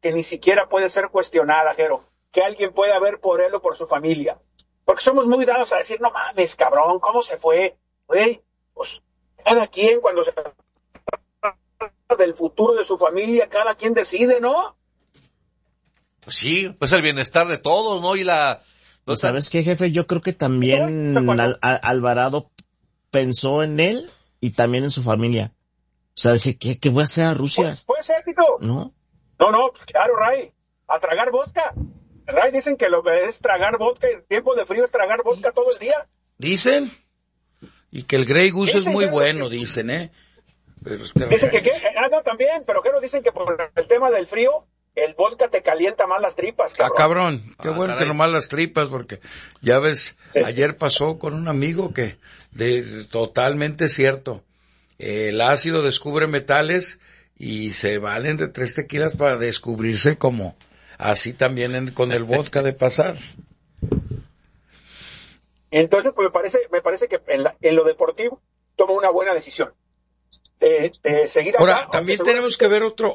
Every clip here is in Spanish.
que ni siquiera puede ser cuestionada, Jero, que alguien pueda ver por él o por su familia. Porque somos muy dados a decir, no mames, cabrón, ¿cómo se fue? Güey, pues cada quien cuando se trata del futuro de su familia, cada quien decide, ¿no? Pues sí, pues el bienestar de todos, ¿no? Y ¿No sabes qué, jefe? Yo creo que también Alvarado pensó en él y también en su familia. O sea, dice, ¿qué voy a hacer a Rusia? Pues, puede ser, Tito. ¿No? No, pues claro, Ray, a tragar vodka. Ray, dicen que lo que es tragar vodka en tiempos de frío es tragar vodka todo el día. Dicen, y que el Grey Goose es muy bueno, dicen, ¿eh? Pero dicen que, no, también, pero que no dicen que por el tema del frío, el vodka te calienta más las tripas, cabrón. Cabrón, qué bueno caray. Que nomás las tripas, porque ya ves, sí. Ayer pasó con un amigo que, totalmente cierto, el ácido descubre metales y se valen de 3 tequilas para descubrirse como, así también con el vodka de pasar. Entonces, pues me parece que en lo deportivo toma una buena decisión. Seguir ahora, acá, también tenemos que ver otro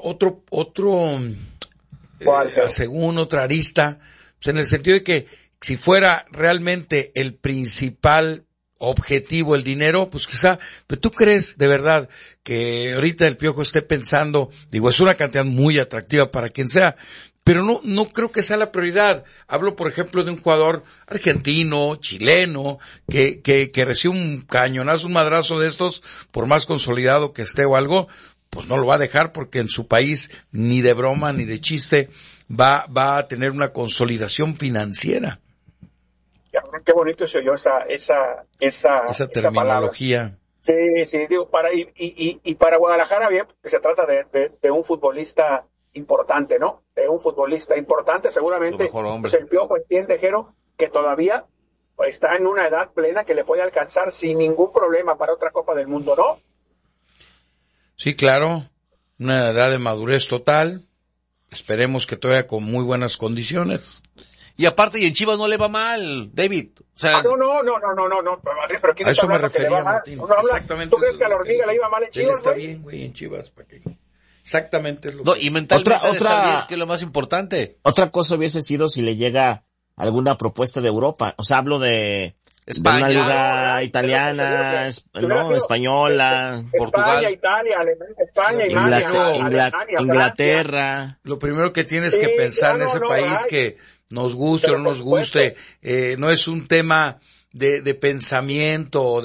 según otra arista, pues en el sentido de que si fuera realmente el principal objetivo el dinero, pues quizá, pero tú crees de verdad que ahorita el Piojo esté pensando, digo, es una cantidad muy atractiva para quien sea, pero no creo que sea la prioridad. Hablo, por ejemplo, de un jugador argentino, chileno, que recibe un cañonazo, un madrazo de estos, por más consolidado que esté o algo, pues no lo va a dejar porque en su país ni de broma ni de chiste va a tener una consolidación financiera. Qué bonito se oyó esa terminología. Sí, digo, para Guadalajara bien, que se trata de un futbolista importante, ¿no? De un futbolista importante, seguramente pues el Piojo entiende, Jero, que todavía está en una edad plena que le puede alcanzar sin ningún problema para otra Copa del Mundo, ¿no? Sí, claro, una edad de madurez total, esperemos que todavía con muy buenas condiciones. Y aparte, y en Chivas no le va mal, David. O sea, no. Pero ¿quién a está eso me hablando que le va refería, mal? Martín. Exactamente. ¿Tú crees que a la hormiga le iba mal en Chivas? Él está bien, güey, en Chivas, ¿para qué? Exactamente es lo no, que... y mentalmente está bien, que es lo más importante. Otra cosa hubiese sido si le llega alguna propuesta de Europa. O sea, hablo de España, de una liga italiana, española, Portugal, España, Inglaterra. Lo primero que tienes que pensar en ese país que nos guste o no nos guste, no es un tema de pensamiento o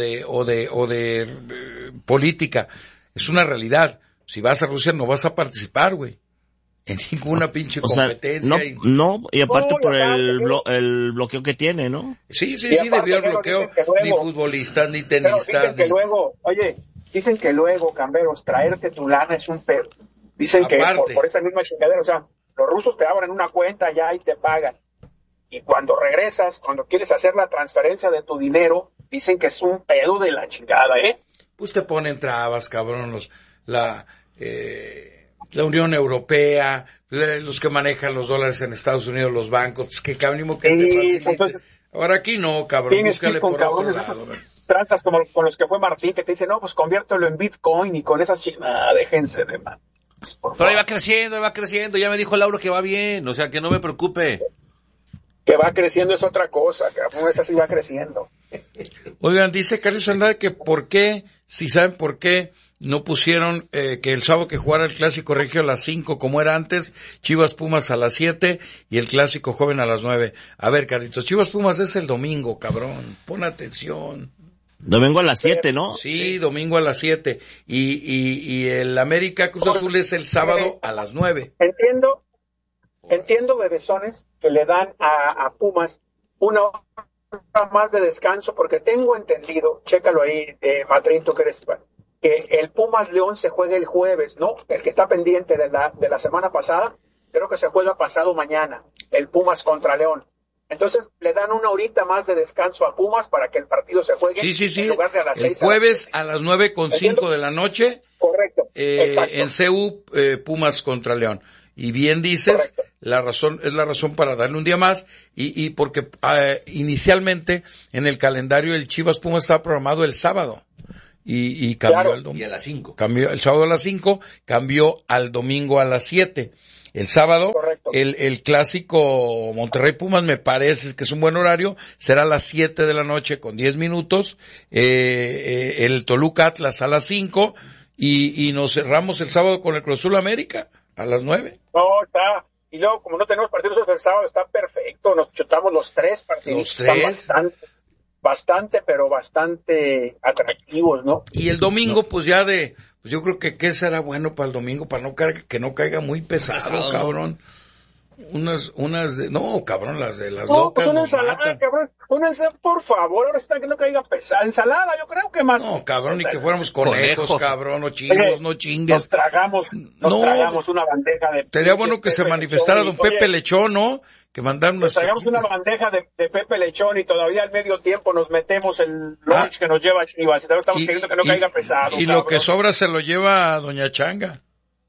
de política, es una realidad. Si vas a Rusia no vas a participar, güey, en ninguna pinche competencia. Y aparte por el bloqueo que tiene, ¿no? Sí, debido al bloqueo, ni futbolistas, ni tenistas. Dicen que luego, Camberos, traerte tu lana es un pedo. Dicen aparte, que por esa misma chingadera, o sea, los rusos te abren una cuenta ya y te pagan. Y cuando regresas, cuando quieres hacer la transferencia de tu dinero, dicen que es un pedo de la chingada, ¿eh? Pues te ponen trabas, cabrón, la Unión Europea, los que manejan los dólares en Estados Unidos, los bancos, que cabrón, que te facilite. Entonces, ahora aquí no, cabrón, búscale por otro lado. Tranzas como con los que fue Martín, que te dicen, no, pues conviértelo en Bitcoin y con esas chinas, déjense de más. Pero ahí va creciendo, ya me dijo Lauro que va bien, o sea, que no me preocupe. Que va creciendo es otra cosa, cabrón, esa sí va creciendo. Oigan, dice Carlos Andrade que si saben por qué, no pusieron que el sábado que jugara el Clásico Regio a las 5 como era antes, Chivas Pumas a las 7 y el Clásico Joven a las 9. A ver, Carlitos, Chivas Pumas es el domingo, cabrón, pon atención. Domingo a las 7, ¿no? Sí, domingo a las 7. Y el América Cruz Azul es el sábado a las 9. Entiendo, bebesones, que le dan a Pumas una hora más de descanso, porque tengo entendido, chécalo ahí, Matrín, tú que eres, que el Pumas León se juega el jueves, ¿no? El que está pendiente de la semana pasada, creo que se juega pasado mañana, el Pumas contra León. Entonces, le dan una horita más de descanso a Pumas para que el partido se juegue. Sí. En lugar de a las 6 el jueves a las 9:05 de la noche. Correcto. En CU, Pumas contra León. Y bien dices, correcto. Es la razón para darle un día más, y porque inicialmente en el calendario el Chivas Pumas estaba programado el sábado. Y cambió al domingo. Y a las 5. Cambió el sábado a las 5, cambió al domingo a las 7. el sábado. Correcto. El clásico Monterrey Pumas me parece que es un buen horario, será a las 7 de la noche con 10 minutos, el Toluca Atlas a las 5 y nos cerramos el sábado con el Cruz Azul América a las 9. No, está, y luego como no tenemos partidos el sábado, está perfecto, nos chutamos los 3 partidos. Los 3. Están bastante atractivos, ¿no? Y el domingo, pues ya pues yo creo que qué será bueno para el domingo, para que no caiga muy pesado, cabrón. Cabrón, las No, locas pues una nos ensalada, matan. cabrón, por favor, ahora está que no caiga pesada. Ensalada, yo creo que más. No, cabrón, ni que fuéramos conejos, cabrón, o chingos, Oye, no chingues. Nos tragamos una bandeja de... Sería bueno que se manifestara don Pepe Lechón, ¿no? Que mandaron nos traigamos una bandeja de Pepe Lechón y todavía al medio tiempo nos metemos el lunch que nos lleva Chivas. Y estamos queriendo que no caiga pesado. Y cabrón. lo que sobra se lo lleva a doña Changa.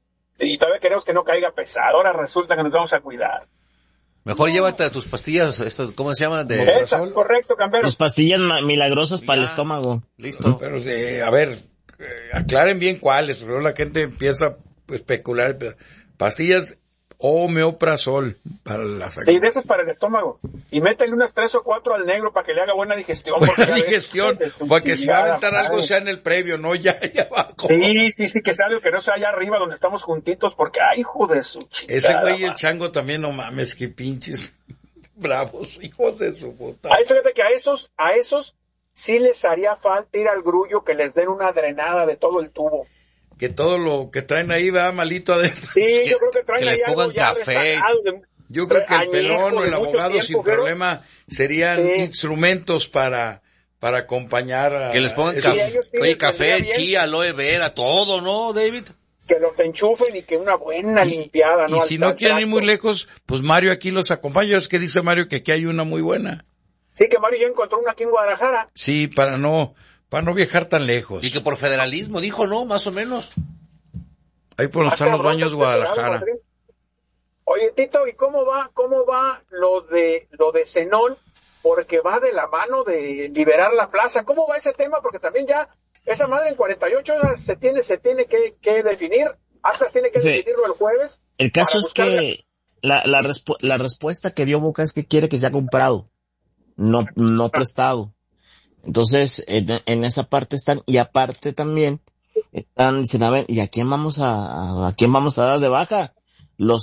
Y todavía queremos que no caiga pesado. Ahora resulta que nos vamos a cuidar. Mejor llévate tus pastillas, estas, ¿cómo se llaman? Esas, correcto, Cambero. Las pastillas milagrosas para el estómago. Listo. Pero a ver, aclaren bien cuáles, pero la gente empieza a especular. Pastillas omeprazol para la sangre. Sí, de esas para el estómago. Y métele unas 3 o 4 al negro para que le haga buena digestión. Buena digestión, porque si va a aventar algo sea en el previo, no ya abajo. Sí, que sea algo que no sea allá arriba donde estamos juntitos, porque ay, hijo de su chingada. Ese güey y el chango también, no mames, que pinches bravos, hijos de su puta. Ay, fíjate que a esos sí les haría falta ir al grullo que les den una drenada de todo el tubo. Que todo lo que traen ahí va malito adentro. Sí, yo creo que traen que ahí les pongan café. Yo creo que el pelón o el abogado sin problema serían instrumentos para acompañar a... Que les pongan café, chía, aloe vera, todo, ¿no, David? Que los enchufen y que una buena limpiada, ¿no? Y si no quieren ir muy lejos, pues Mario aquí los acompaña. Es que dice Mario que aquí hay una muy buena. Sí, que Mario ya encontró una aquí en Guadalajara. Sí, para no viajar tan lejos. Y que por federalismo, dijo, ¿no? Más o menos. Ahí por donde están los baños Guadalajara. Oye, Tito, ¿y cómo va lo de Zenón? Porque va de la mano de liberar la plaza. ¿Cómo va ese tema? Porque también ya esa madre en 48 horas se tiene que definir. Atlas tiene que definirlo el jueves. El caso es que la respuesta que dio Boca es que quiere que sea comprado, no prestado. Entonces, en esa parte están, y aparte también, dicen, a ver, ¿y a quién vamos a dar de baja? Los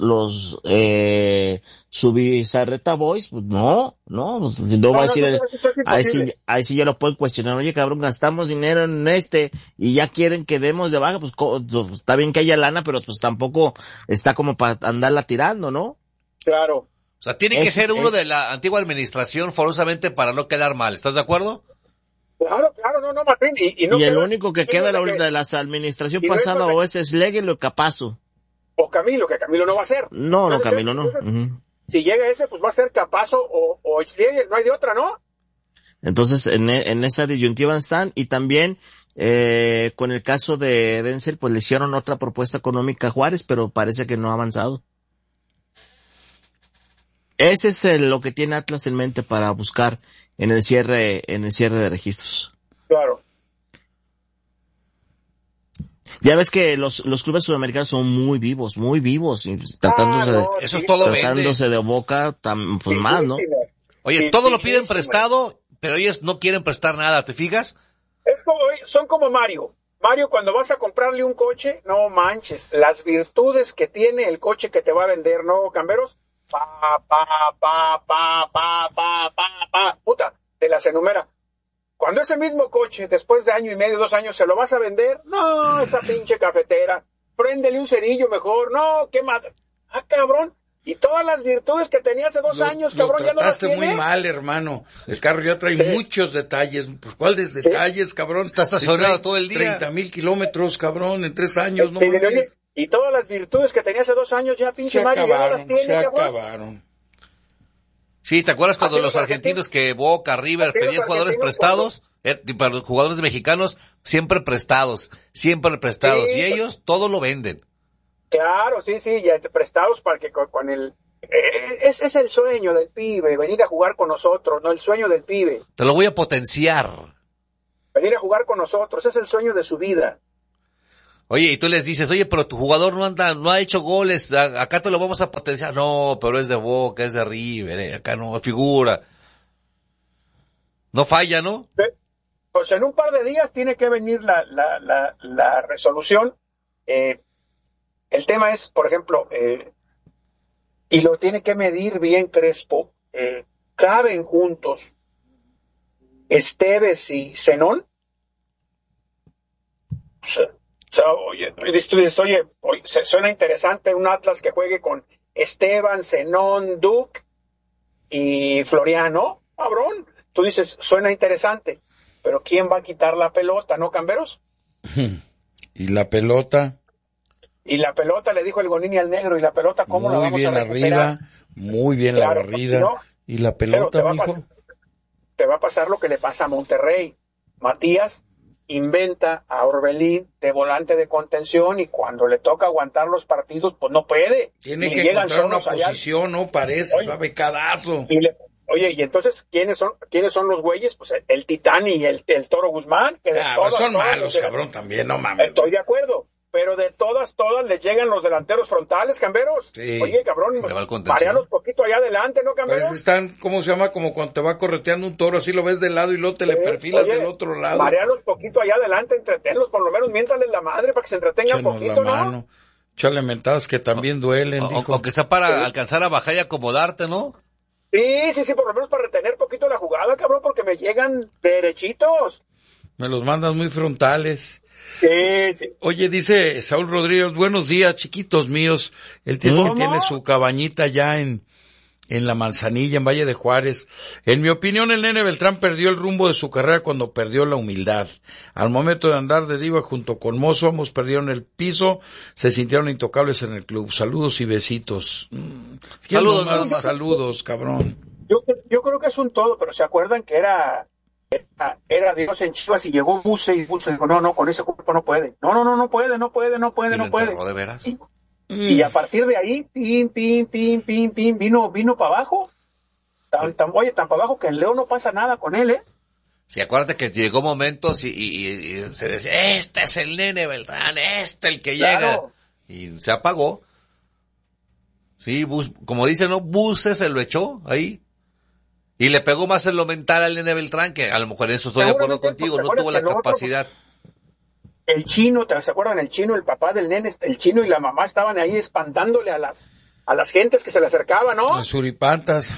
Subizarreta Boys, pues no va a decir, ahí sí ya lo pueden cuestionar, oye cabrón, gastamos dinero en y ya quieren que demos de baja, pues está bien que haya lana, pero pues tampoco está como para andarla tirando, ¿no? Claro. O sea, tiene que ser uno de la antigua administración forzosamente para no quedar mal. ¿Estás de acuerdo? Claro, no, Martín. Y el único que queda de la administración pasada o es Schlegel o Capazo. O Camilo, que Camilo no va a ser. No, Camilo no. Si llega ese, pues va a ser Capazo o Schlegel, no hay de otra, ¿no? Entonces, en esa disyuntiva están, y también, con el caso de Denzel, pues le hicieron otra propuesta económica a Juárez, pero parece que no ha avanzado. Ese es lo que tiene Atlas en mente para buscar en el cierre de registros. Claro. Ya ves que los clubes sudamericanos son muy vivos, y tratándose eso es todo de Boca, pues más, ¿no? Oye, todo lo piden prestado, pero ellos no quieren prestar nada, ¿te fijas? Son como Mario. Mario, cuando vas a comprarle un coche, no manches, las virtudes que tiene el coche que te va a vender, ¿no, Camberos? Puta, te las enumera. Cuando ese mismo coche, después de año y medio, 2 años, se lo vas a vender, no, esa pinche cafetera, préndele un cerillo mejor, no, qué madre, cabrón, y todas las virtudes que tenía hace 2 años, cabrón, ya no las tiene. Muy mal, hermano, el carro ya trae muchos detalles, pues ¿cuáles detalles, cabrón? Está estacionado todo el día. 30,000 kilómetros, cabrón, en 3 años, no mames. Y todas las virtudes que tenía hace 2 años ya, pinche Mario, ya no las tiene, cabrón. Se acabaron. Sí, ¿te acuerdas cuando los argentinos que Boca, River pedían jugadores prestados? Para los jugadores mexicanos, siempre prestados. Sí, y ellos todo lo venden. Claro, sí, ya prestados para que con el... Ese es el sueño del pibe, venir a jugar con nosotros, no el sueño del pibe. Te lo voy a potenciar. Venir a jugar con nosotros, es el sueño de su vida. Oye, y tú les dices, oye, pero tu jugador no ha hecho goles, acá te lo vamos a potenciar. No, pero es de Boca, es de River, acá no figura. No falla, ¿no? Pues en un par de días tiene que venir la resolución. El tema es, por ejemplo, y lo tiene que medir bien Crespo, ¿caben juntos Esteves y Zenón? Oye, tú dices, oye, suena interesante un Atlas que juegue con Esteban, Zenón, Duke y Floriano, cabrón. Tú dices, suena interesante, pero ¿quién va a quitar la pelota, no, Camberos? ¿Y la pelota? Y la pelota, le dijo el Gonini al negro, y la pelota, ¿cómo la vamos a recuperar? Muy bien Claro, la barrida. ¿no? ¿Y la pelota, mijo? Te va a pasar lo que le pasa a Monterrey. Matías inventa a Orbelín de volante de contención y cuando le toca aguantar los partidos, pues no puede. Tiene que encontrar una posición, ¿no? Parece, oye, becadazo. Oye, y entonces, ¿quiénes son los güeyes? Pues el Titán y el Toro Guzmán. Que son malos, cabrón, también, no mames. Estoy de acuerdo. Pero de todas les llegan los delanteros frontales, Camberos. Sí. Oye, cabrón, marealos poquito allá adelante, ¿no, Camberos? Pero están, ¿cómo se llama? Como cuando te va correteando un toro, así lo ves de lado y luego te le perfilas del otro lado. Marealos poquito allá adelante, entretenlos, por lo menos miéntales la madre para que se entretengan poquito, ¿no? Échale mentadas que también duelen, dijo. Aunque sea para alcanzar a bajar y acomodarte, ¿no? Sí, por lo menos para retener poquito la jugada, cabrón, porque me llegan derechitos. Me los mandas muy frontales. Sí. Oye, dice Saúl Rodríguez, buenos días, chiquitos míos. Él tiene su cabañita ya en la Manzanilla, en Valle de Juárez. En mi opinión, el Nene Beltrán perdió el rumbo de su carrera cuando perdió la humildad. Al momento de andar de diva junto con Mozo, ambos perdieron el piso, se sintieron intocables en el club. Saludos y besitos. Saludos, cabrón. Yo creo que es un todo, pero ¿se acuerdan que era Dios en Chivas y llegó Buse y Buse dijo, no, con ese cuerpo no puede. No puede. ¿De veras? Y a partir de ahí, pin, vino para abajo. Tan para abajo que en León no pasa nada con él, ¿eh? Sí, acuérdate que llegó momentos y se decía, este es el Nene Beltrán, el que claro. llega. Y se apagó. Sí, como dicen, ¿no? Buse se lo echó ahí. Y le pegó más en lo mental al Nene Beltrán, que a lo mejor en eso estoy de acuerdo contigo, no tuvo la capacidad. El Chino, ¿se acuerdan? El Chino, el papá del Nene, el Chino y la mamá estaban ahí espantándole a las gentes que se le acercaban, ¿no? Los suripantas.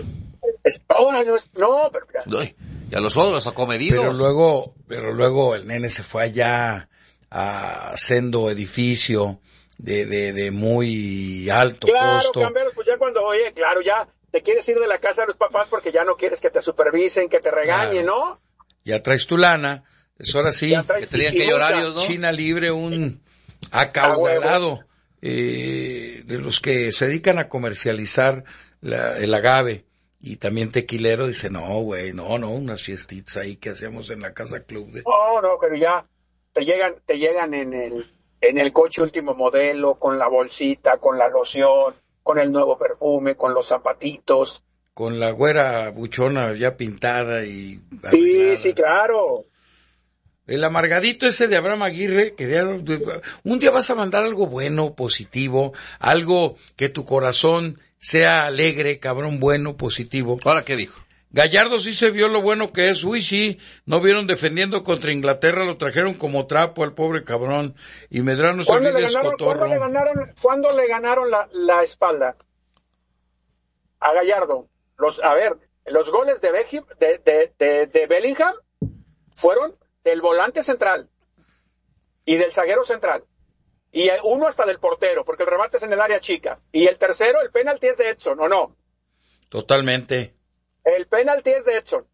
Y a los otros acomedidos. Pero luego el Nene se fue allá a Sendo Edificio de muy alto costo. Claro, Camberos, pues ya ya te quieres ir de la casa de los papás porque ya no quieres que te supervisen, que te regañen, ¿no? Ya traes tu lana, es ahora sí. Que te digan que hay horarios, ¿no? China Libre, un acaudalado de los que se dedican a comercializar el agave y también tequilero, dice, no, güey, no, unas fiestitas ahí que hacemos en la casa club. No, pero ya te llegan en el coche último modelo, con la bolsita, con la loción, con el nuevo perfume, con los zapatitos. Con la güera buchona ya pintada y arreglada. Sí, claro. El amargadito ese de Abraham Aguirre, un día vas a mandar algo bueno, positivo, algo que tu corazón sea alegre, cabrón, bueno, positivo. ¿Ahora qué dijo? Gallardo sí se vio lo bueno que es. Uy, sí, no vieron defendiendo contra Inglaterra, lo trajeron como trapo al pobre cabrón. Y Medrano es el líder cotorro. ¿Cuándo le ganaron la espalda? A Gallardo. Los goles de Bellingham fueron del volante central y del zaguero central. Y uno hasta del portero, porque el remate es en el área chica. Y el tercero, el penalti es de Edson, ¿o no? Totalmente. El penalti es de Edson.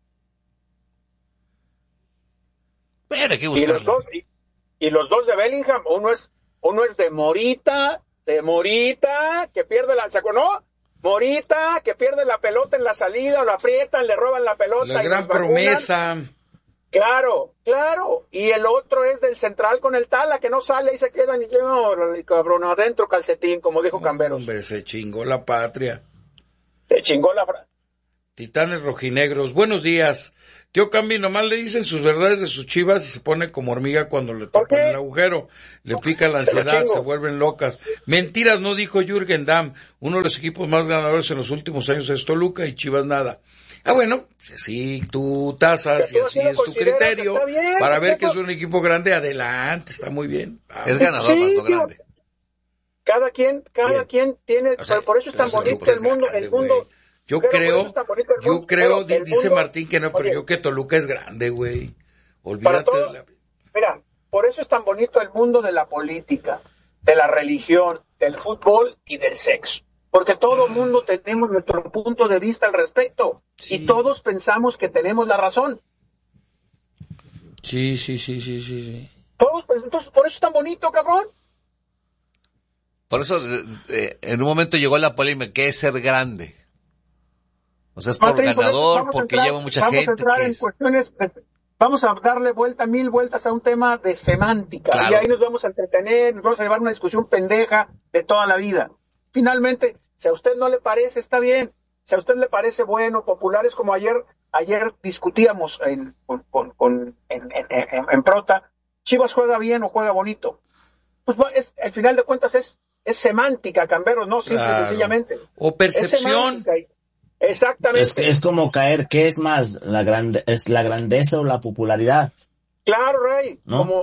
Pero hay que buscarlo. Y los dos de Bellingham, uno es de Morita, que pierde ¿no? Morita, que pierde la pelota en la salida, lo aprietan, le roban la pelota. La gran promesa. Claro. Y el otro es del central con el Tala, que no sale y se queda ni cabrón, adentro calcetín, como dijo Camberos. Hombre, se chingó la patria. Titanes rojinegros, buenos días. Tío Cambi, nomás le dicen sus verdades de sus Chivas y se pone como hormiga cuando le tocan el agujero. Le pica la ansiedad, se vuelven locas. Mentiras, no dijo Jürgen Damm. Uno de los equipos más ganadores en los últimos años es Toluca y Chivas nada. Bueno, si tú tasas y así es tu criterio bien, para ver que es un equipo grande, adelante, está muy bien. Es ganador, más lo grande. Cada quien tiene, o sea, por eso es tan bonito el mundo, Yo creo, dice Martín que no, pero yo que Toluca es grande, güey. Olvídate de la... Mira, por eso es tan bonito el mundo de la política, de la religión, del fútbol y del sexo. Porque todo el mundo tenemos nuestro punto de vista al respecto. Sí. Y todos pensamos que tenemos la razón. Sí. Todos, pues, entonces, por eso es tan bonito, cabrón. Por eso, en un momento llegó la polémica, ¿qué es ser grande? O sea, es por ganador, porque lleva mucha gente. Vamos a darle mil vueltas a un tema de semántica. Claro. Y ahí nos vamos a entretener, nos vamos a llevar una discusión pendeja de toda la vida. Finalmente, si a usted no le parece, está bien. Si a usted le parece bueno, popular, es como ayer discutíamos en Prota, Chivas juega bien o juega bonito. Pues al final de cuentas es semántica, Camberos, no, simple y sencillamente. O percepción. Exactamente. Es como caer, ¿qué es más? ¿Es la grandeza o la popularidad? Claro, Ray, ¿no?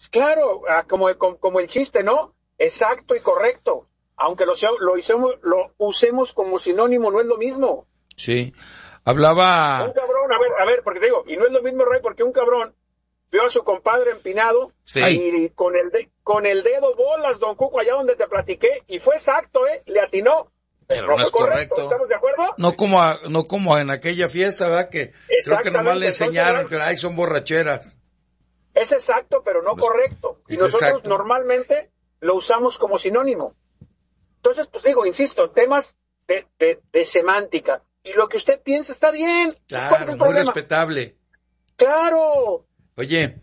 Como el chiste, ¿no? Exacto y correcto. Aunque lo usemos como sinónimo, no es lo mismo. Sí. Hablaba... Un cabrón, a ver, porque te digo, y no es lo mismo, Ray, porque un cabrón vio a su compadre empinado y con el dedo bolas, don Cuco, allá donde te platiqué, y fue exacto, le atinó. Pero no es correcto. ¿Estamos de acuerdo? No como en aquella fiesta, ¿verdad? Que creo que nomás le enseñaron que son borracheras. Es exacto, pero no correcto. Y nosotros normalmente lo usamos como sinónimo. Entonces, pues digo, insisto, temas de semántica. Y lo que usted piensa está bien. Claro, ¿cuál es el muy problema? respetable. ¡Claro! Oye,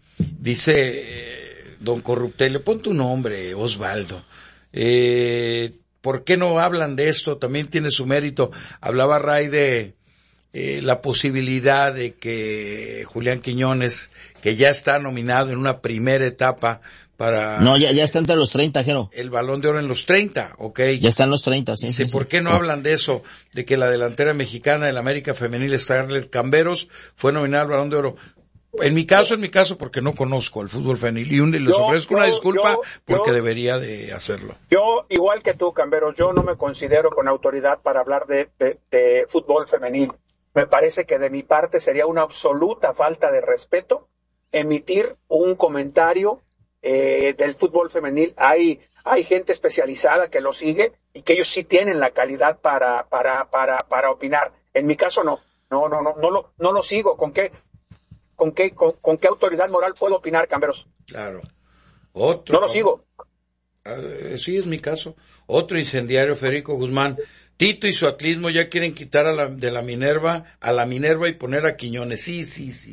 dice don Corruptelio, pon tu nombre, Osvaldo. ¿Por qué no hablan de esto? También tiene su mérito. Hablaba Ray de la posibilidad de que Julián Quiñones, que ya está nominado en una primera etapa para... No, ya está entre los 30, Jero. El Balón de Oro en los 30, ok. Ya está en los 30, sí. Dice, ¿por qué no hablan de eso? De que la delantera mexicana del América Femenil, Scarlett Camberos, fue nominada al Balón de Oro. En mi caso, porque no conozco el fútbol femenil y les ofrezco una disculpa porque debería de hacerlo. Yo, igual que tú, Camberos, yo no me considero con autoridad para hablar de fútbol femenil. Me parece que de mi parte sería una absoluta falta de respeto emitir un comentario del fútbol femenil. Hay gente especializada que lo sigue y que ellos sí tienen la calidad para opinar. En mi caso no lo sigo. ¿Con qué autoridad moral puedo opinar, Camberos? Claro. No lo sigo. Sí, es mi caso. Otro incendiario, Federico Guzmán. Tito y su atlismo ya quieren quitar a la Minerva y poner a Quiñones. Sí.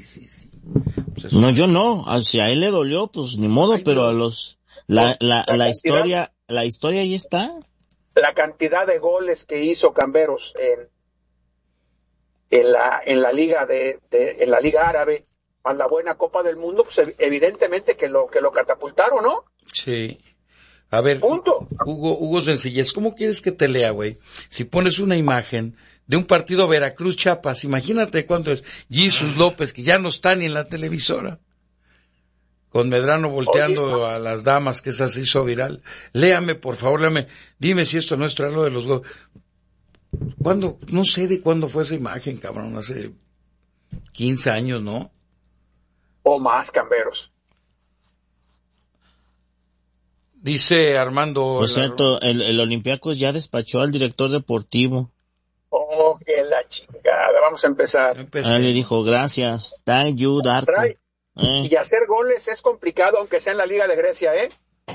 Pues no, yo no. Si a él le dolió, pues ni modo, pero a la historia ahí está. La cantidad de goles que hizo Camberos en la liga en la liga árabe, a la buena Copa del Mundo, pues evidentemente que lo catapultaron, ¿no? Sí. A ver, punto. Hugo Sencillez, ¿cómo quieres que te lea, güey? Si pones una imagen de un partido Veracruz-Chiapas, imagínate cuánto es Jesús López, que ya no está ni en la televisora, con Medrano volteando a las damas, que esa se hizo viral. Léame, por favor, dime si esto no es lo de los goles. ¿Cuándo? No sé de cuándo fue esa imagen, cabrón, hace 15 años, ¿no? O más, Camberos. Dice Armando... Por cierto, el Olympiacos ya despachó al director deportivo. Oh, que la chingada. Vamos a empezar. Le dijo, gracias. Thank you, Darko. Y hacer goles es complicado, aunque sea en la Liga de Grecia, ¿eh?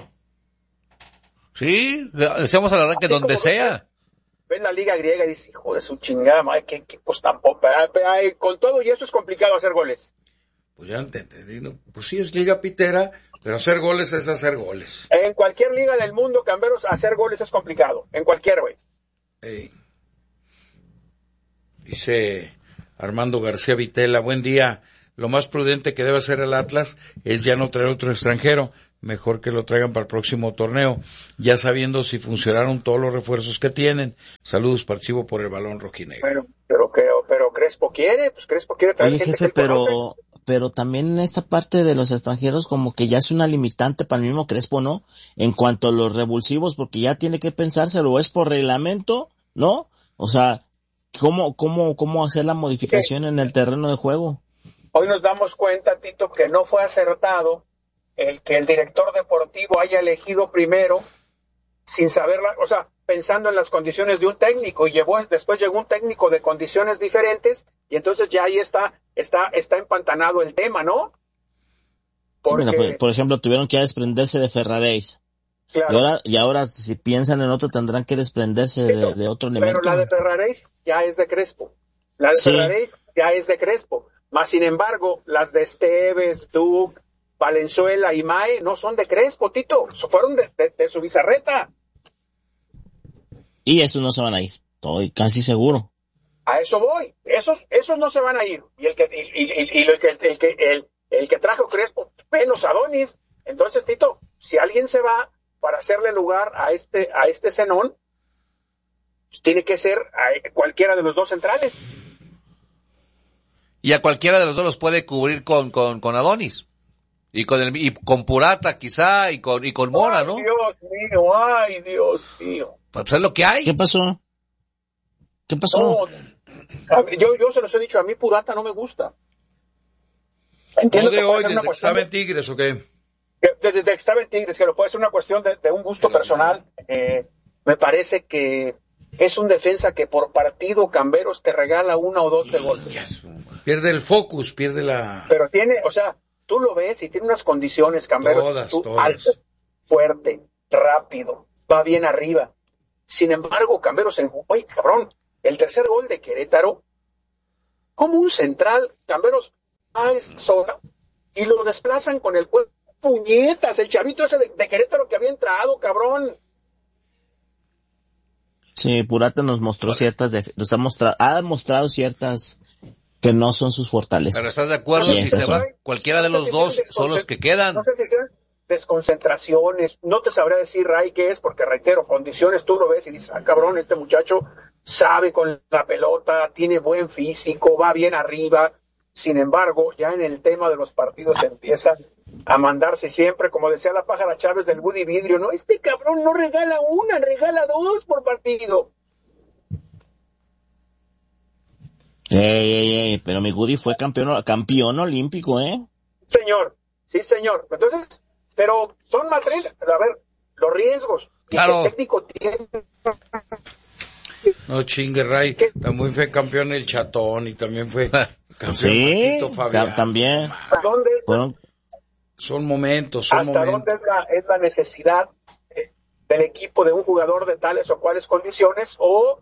Sí, decíamos al arranque donde sea. Ven la Liga griega y dices, hijo de su chingada, madre, que pues tampoco. Con todo y eso es complicado hacer goles. Pues ya entendí, ¿no? Pues sí, es Liga Pitera, pero hacer goles es hacer goles. En cualquier liga del mundo, Camberos, hacer goles es complicado. En cualquier, güey. Dice Armando García Vitela, buen día. Lo más prudente que debe hacer el Atlas es ya no traer otro extranjero. Mejor que lo traigan para el próximo torneo, ya sabiendo si funcionaron todos los refuerzos que tienen. Saludos, participo por el balón rojinegro. Bueno, pero Crespo quiere, pues Crespo quiere traer Oye, gente jefe, que él conoce. pero también en esta parte de los extranjeros como que ya es una limitante para el mismo Crespo, ¿no? En cuanto a los revulsivos, porque ya tiene que pensárselo, es por reglamento, ¿no? O sea, ¿cómo hacer la modificación en el terreno de juego? Hoy nos damos cuenta, Tito, que no fue acertado el que el director deportivo haya elegido primero sin saberla, o sea, pensando en las condiciones de un técnico, y después llegó un técnico de condiciones diferentes, y entonces ya ahí está empantanado el tema, ¿no? Porque, Sí, mira, por ejemplo, tuvieron que desprenderse de Ferraréis. claro, Y ahora, si piensan en otro, tendrán que desprenderse de otro elemento. pero la de Ferraréis ya es de Crespo. La de Ferraréis ya es de Crespo. Más sin embargo, las de Esteves, Duke, Valenzuela y Mae no son de Crespo, Tito. Fueron de su bizarreta. Y esos no se van a ir. Estoy casi seguro. A eso voy. Esos no se van a ir. Y el que trajo Crespo, menos Adonis. Entonces, Tito, si alguien se va para hacerle lugar a este Zenón, pues tiene que ser a cualquiera de los dos centrales. Y a cualquiera de los dos los puede cubrir con Adonis. Y con Purata quizá, y con Mora, ¿no? Ay, Dios mío. Pues es lo que hay. ¿Qué pasó? No, yo se los he dicho, a mí Purata no me gusta. Entiendo ¿No de que puede hoy, ser una desde que cuestión estaba en Tigres o qué? desde que estaba en Tigres, que lo puede ser una cuestión de un gusto personal. Me parece que es un defensa que por partido Camberos te regala una o dos de golpes. Pierde el focus, pierde la... Pero tiene, o sea, tú lo ves y tiene unas condiciones, Camberos, Todas. alto, fuerte, rápido, va bien arriba. Sin embargo, Camberos, oye, cabrón, el tercer gol de Querétaro, como un central, Camberos va sola y lo desplazan con el cuerpo. Puñetas, el chavito ese de Querétaro que había entrado, cabrón. Sí, Purata nos mostró ha demostrado ciertas que no son sus fortalezas. Pero ¿estás de acuerdo? Si se va cualquiera de los dos, son los que quedan. No sé si sean desconcentraciones, no te sabré decir, Ray, qué es, porque reitero, condiciones, tú lo ves y dices, cabrón, este muchacho sabe con la pelota, tiene buen físico, va bien arriba. Sin embargo, ya en el tema de los partidos empiezan a mandarse siempre, como decía la pájara Chávez del Woody Vidrio, ¿no? Este cabrón no regala una, regala dos por partido. Pero mi Woody fue campeón olímpico, ¿eh? Señor, sí señor. Entonces, pero son maltratados. Pero a ver, los riesgos. Claro. Y el técnico tiene... No chingue, Ray. También fue campeón el Chatón y también fue campeón Sí, Marquito Fabián. también. ¿Dónde, Son momentos, ¿hasta dónde es la necesidad del equipo de un jugador de tales o cuales condiciones? O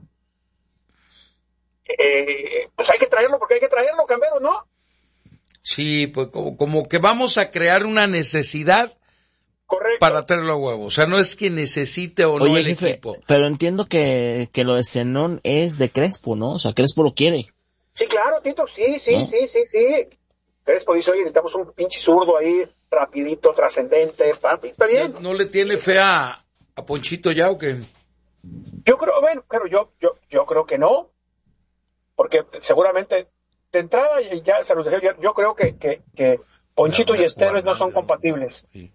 pues hay que traerlo porque hay que traerlo, Camberos, ¿no? Sí, pues como que vamos a crear una necesidad. Correcto. Para traerlo a huevo. O sea, no es que necesite o no el jefe, equipo. Pero entiendo que lo de Zenón es de Crespo, ¿no? O sea, Crespo lo quiere. Sí, claro, Tito, sí. ¿No? Sí. Crespo dice, oye, necesitamos un pinche zurdo ahí, rapidito, trascendente, papi, está bien. ¿No le tiene fe a Ponchito ya o qué? Yo creo, bueno, pero yo creo que no, porque seguramente de entrada ya se los dejé, yo creo que Ponchito y Esteves no son compatibles. Sí.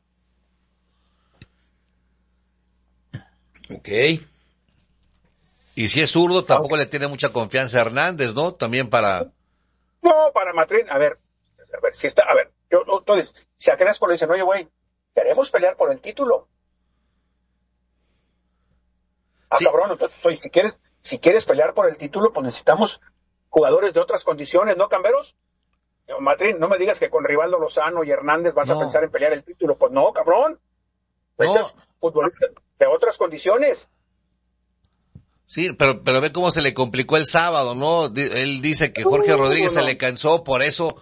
Ok. Y si es zurdo, tampoco le tiene mucha confianza a Hernández, ¿no? También para... No, para Matrín, a ver, si está, entonces, si a Crespo le dicen, oye, güey, queremos pelear por el título. Sí. Cabrón, entonces, oye, si quieres pelear por el título, pues necesitamos jugadores de otras condiciones, ¿no, Camberos? Matrín, no me digas que con Rivaldo Lozano y Hernández vas a pensar en pelear el título. Pues no, cabrón. No. Este es futbolista de otras condiciones. Sí, pero ve cómo se le complicó el sábado, ¿no? Él dice que Jorge Rodríguez se le cansó, por eso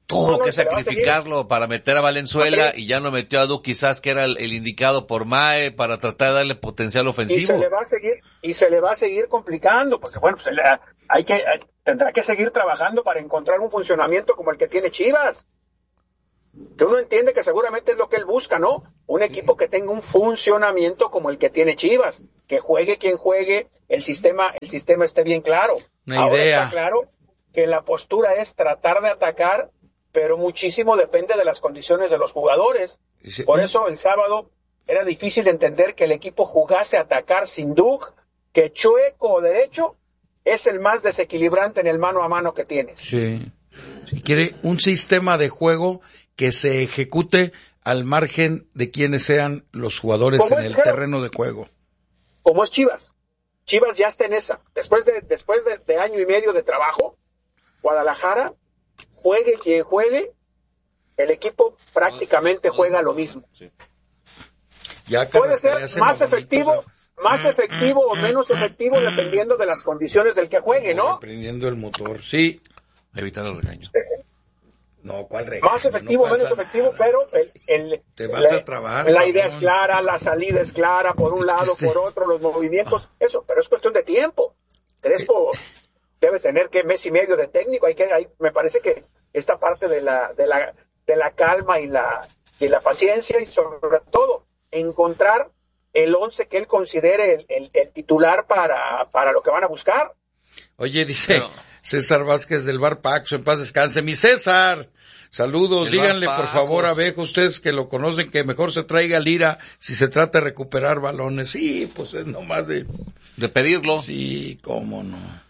Tuvo No, que se le va a sacrificarlo para meter a Valenzuela y ya no metió a Du, quizás que era el indicado por Mae para tratar de darle potencial Y ofensivo. se le va a seguir complicando, porque bueno, pues tendrá que seguir trabajando para encontrar un funcionamiento como el que tiene Chivas. Que uno entiende que seguramente es lo que él busca, ¿no? Un equipo que tenga un funcionamiento como el que tiene Chivas, que juegue quien juegue, el sistema esté bien claro. Una Ahora idea. está claro que la postura es tratar de atacar, pero muchísimo depende de las condiciones de los jugadores. Por eso el sábado era difícil entender que el equipo jugase a atacar sin Dug, que chueco o derecho es el más desequilibrante en el mano a mano que tienes. Sí. Si quiere un sistema de juego que se ejecute al margen de quienes sean los jugadores en el terreno de juego. Como es Chivas. Chivas ya está en esa. Después de año y medio de trabajo, Guadalajara, juegue quien juegue, el equipo prácticamente juega lo mismo. Ya puede ser más efectivo o menos efectivo dependiendo de las condiciones del que juegue, ¿no? Prendiendo el motor, sí. Evitar el regaño. No, ¿cuál regaño? Más efectivo, No menos efectivo, pero te vas a trabar, la idea es clara, la salida es clara, por un lado, por otro, los movimientos, eso, pero es cuestión de tiempo. Crespo debe tener que mes y medio de técnico, me parece que esta parte de la calma y la paciencia y sobre todo encontrar el 11 que él considere el titular para lo que van a buscar. Oye, dice César Vázquez del Bar Paxo, en paz descanse. Mi César, saludos, díganle por favor a Bejo, ustedes que lo conocen, que mejor se traiga Lira si se trata de recuperar balones. Sí, pues es nomás de pedirlo. Sí, cómo no.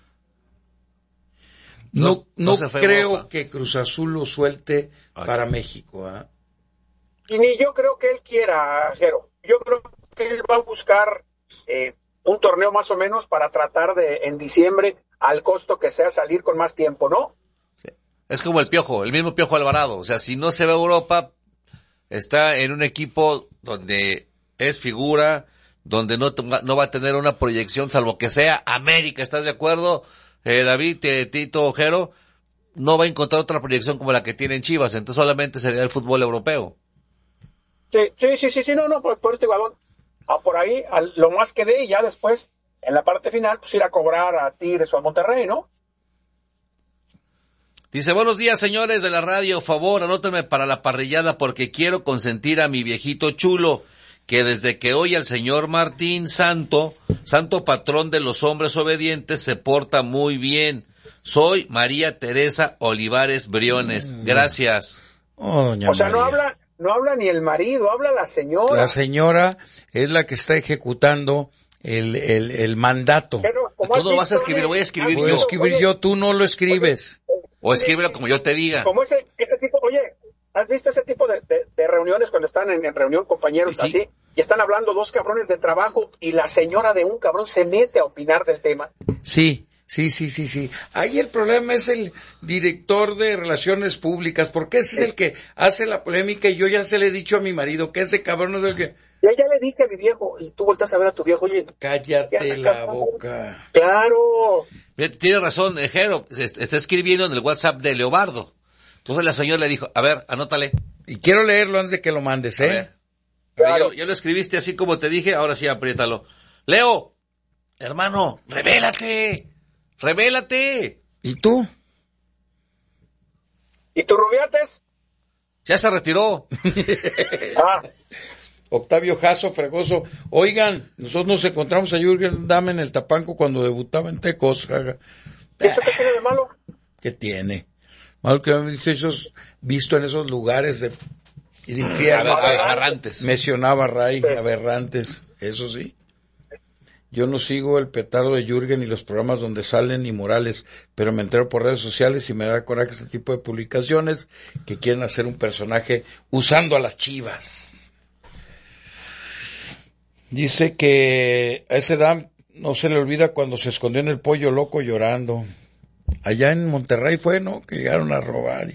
No creo que Cruz Azul lo suelte para México. Y ni yo creo que él quiera, Jero. Yo creo que él va a buscar un torneo más o menos para tratar de, en diciembre, al costo que sea, salir con más tiempo, ¿no? Sí. Es como el mismo Piojo Alvarado. O sea, si no se va a Europa, está en un equipo donde es figura, donde no va a tener una proyección, salvo que sea América, ¿estás de acuerdo? David, Tito, Ojero, no va a encontrar otra proyección como la que tiene en Chivas, entonces solamente sería el fútbol europeo. Sí, no, por este balón, por ahí, lo más que dé y ya después, en la parte final, pues ir a cobrar a Tigres o a Monterrey, ¿no? Dice, buenos días señores de la radio, favor, anótenme para la parrillada porque quiero consentir a mi viejito chulo, que desde que oye al señor Martín santo patrón de los hombres obedientes, se porta muy bien. Soy María Teresa Olivares Briones. Gracias. Oh, o sea, María. No habla ni el marido, habla la señora. La señora es la que está ejecutando el mandato. Pero, tú no vas a escribir, voy a escribir yo. Voy a escribir yo, tú no lo escribes. O escríbelo como yo te diga. Como ese tipo, ¿has visto ese tipo de reuniones cuando están en reunión compañeros sí. así? Y están hablando dos cabrones de trabajo y la señora de un cabrón se mete a opinar del tema. Sí. Ahí el problema es el director de relaciones públicas, porque ese es el que hace la polémica y yo ya se le he dicho a mi marido que ese cabrón es el que... Ya le dije a mi viejo, y tú volteas a ver a tu viejo, oye... Cállate la boca. ¡Claro! Tiene razón, Jero, está escribiendo en el WhatsApp de Leobardo. Entonces la señora le dijo, a ver, anótale. Y quiero leerlo antes de que lo mandes, ¿eh? Claro. Ya lo escribiste así como te dije, ahora sí apriétalo. Leo, hermano, revélate. ¿Y tú? ¿Y tu Rubiates? Ya se retiró. Octavio Jasso, Fregoso. Oigan, nosotros nos encontramos a Jürgen Damm en el Tapanco cuando debutaba en Tecos. ¿Eso qué tiene de malo? ¿Qué tiene? Malo que esos visto en esos lugares de infierno. Aberrantes. Mencionaba Ray, aberrantes, eso sí. Yo no sigo el petardo de Jürgen y los programas donde salen inmorales, pero me entero por redes sociales y me da coraje este tipo de publicaciones que quieren hacer un personaje usando a las Chivas. Dice que a ese Dam no se le olvida cuando se escondió en el Pollo Loco llorando. Allá en Monterrey fue, ¿no? Que llegaron a robar.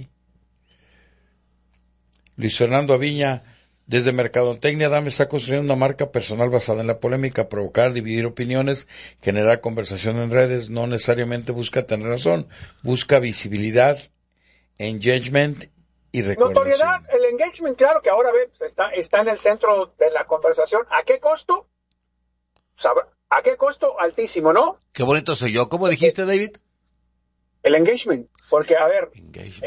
Luis Fernando Aviña, desde Mercadotecnia, Dam está construyendo una marca personal basada en la polémica, provocar, dividir opiniones, generar conversación en redes, no necesariamente busca tener razón, busca visibilidad, engagement y recordación. Notoriedad, el engagement, claro que ahora está en el centro de la conversación. ¿A qué costo? ¿A qué costo? Altísimo, ¿no? Qué bonito soy yo. ¿Cómo dijiste, David? El engagement. Porque, a ver,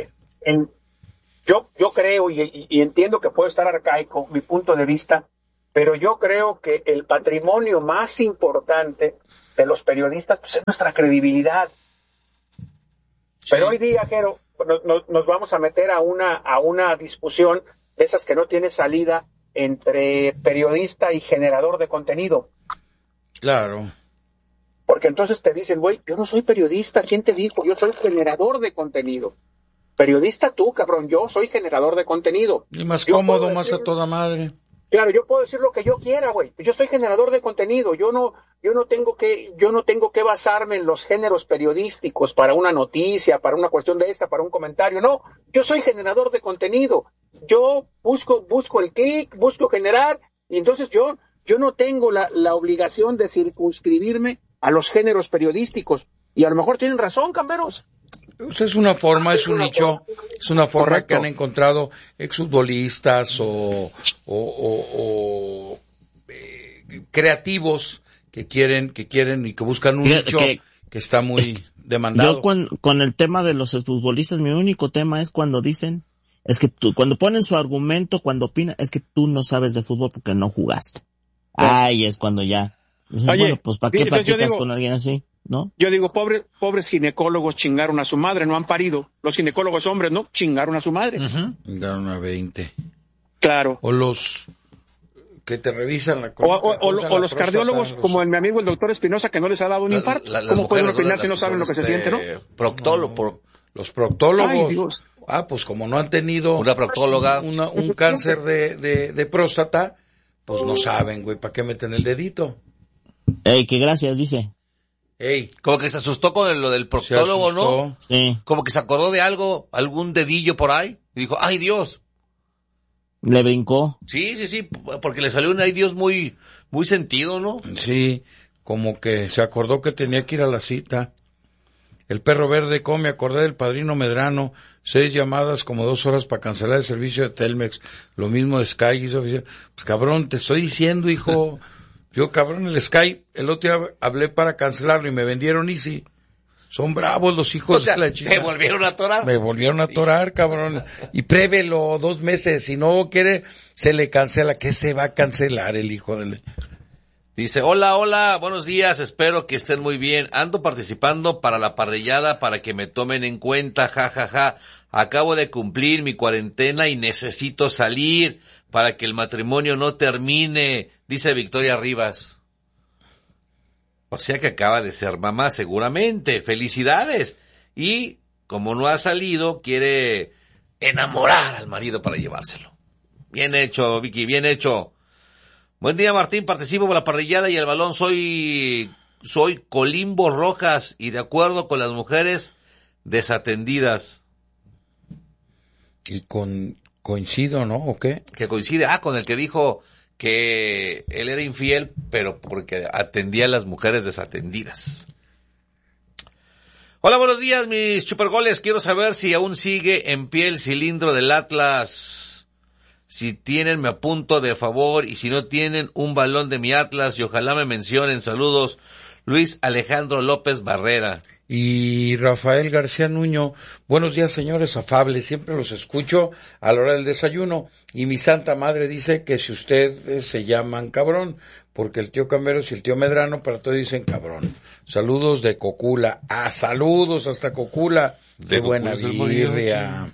yo creo y entiendo que puede estar arcaico mi punto de vista, pero yo creo que el patrimonio más importante de los periodistas pues, es nuestra credibilidad. Sí. Pero hoy día, Jero, nos vamos a meter a una discusión de esas que no tiene salida entre periodista y generador de contenido. Claro. Porque entonces te dicen, güey, yo no soy periodista, ¿quién te dijo? Yo soy generador de contenido. Periodista tú, cabrón, yo soy generador de contenido. Y más cómodo, más a toda madre. Claro, yo puedo decir lo que yo quiera, güey. Yo soy generador de contenido. Yo no tengo que basarme en los géneros periodísticos para una noticia, para una cuestión de para un comentario. No, yo soy generador de contenido. Yo busco el clic, busco generar, y entonces yo no tengo la obligación de circunscribirme a los géneros periodísticos. Y a lo mejor tienen razón, camberos. Pues es una forma, es un nicho, es una forma correcto. Que han encontrado exfutbolistas o creativos que quieren y que buscan un nicho que está muy demandado. Yo con el tema de los exfutbolistas, mi único tema es cuando dicen, es que cuando ponen su argumento, cuando opinan, es que tú no sabes de fútbol porque no jugaste. No. Ay, es cuando ya. Dicen, oye, bueno, pues ¿para qué platicas con alguien así? ¿No? Yo digo, pobres ginecólogos chingaron a su madre, no han parido. Los ginecólogos hombres, ¿no? Chingaron a su madre. Chingaron a 20. Claro. O los que te revisan la o los cardiólogos, como mi amigo el doctor Espinosa, que no les ha dado un infarto. ¿Cómo pueden opinar si no saben lo que se siente, no? Los proctólogos. Ay, Dios. Pues como no han tenido una proctóloga, un cáncer de próstata, pues no saben, güey, ¿para qué meten el dedito? Ey, que gracias, dice. Ey, como que se asustó con lo del proctólogo, ¿no? Sí. Como que se acordó de algo, algún dedillo por ahí, y dijo, ¡ay, Dios! Le brincó. Sí, porque le salió un ¡ay, Dios! muy sentido, ¿no? Sí, como que se acordó que tenía que ir a la cita. El perro verde, ¿cómo me acordé del Padrino Medrano? 6 llamadas, como 2 horas para cancelar el servicio de Telmex. Lo mismo de Sky. Pues cabrón, te estoy diciendo, hijo... Yo, cabrón, el Sky, el otro día hablé para cancelarlo y me vendieron Easy. Son bravos los hijos de la chica. ¿Te volvieron a atorar? Me volvieron a atorar, cabrón. Y prévelo 2 meses. Si no quiere, se le cancela. ¿Qué se va a cancelar el hijo de... Dice, hola, buenos días, espero que estén muy bien. Ando participando para la parrillada para que me tomen en cuenta, jajaja. Acabo de cumplir mi cuarentena y necesito salir para que el matrimonio no termine, dice Victoria Rivas. O sea que acaba de ser mamá seguramente. ¡Felicidades! Y como no ha salido, quiere enamorar al marido para llevárselo. Bien hecho, Vicky, bien hecho. Buen día, Martín, participo por la parrillada y el balón. Soy Colimbo Rojas y de acuerdo con las mujeres desatendidas. Y coincido, ¿no? ¿O qué? Que coincide, con el que dijo que él era infiel, pero porque atendía a las mujeres desatendidas. Hola, buenos días, mis chupergoles. Quiero saber si aún sigue en pie el cilindro del Atlas. Si tienen, me apunto de favor, y si no tienen, un balón de mi Atlas, y ojalá me mencionen. Saludos, Luis Alejandro López Barrera. Y Rafael García Nuño, buenos días, señores afables, siempre los escucho a la hora del desayuno, y mi santa madre dice que si ustedes se llaman cabrón, porque el tío Camberos y el tío Medrano para todo dicen cabrón. Saludos de Cocula. Saludos hasta Cocula. De buena birria.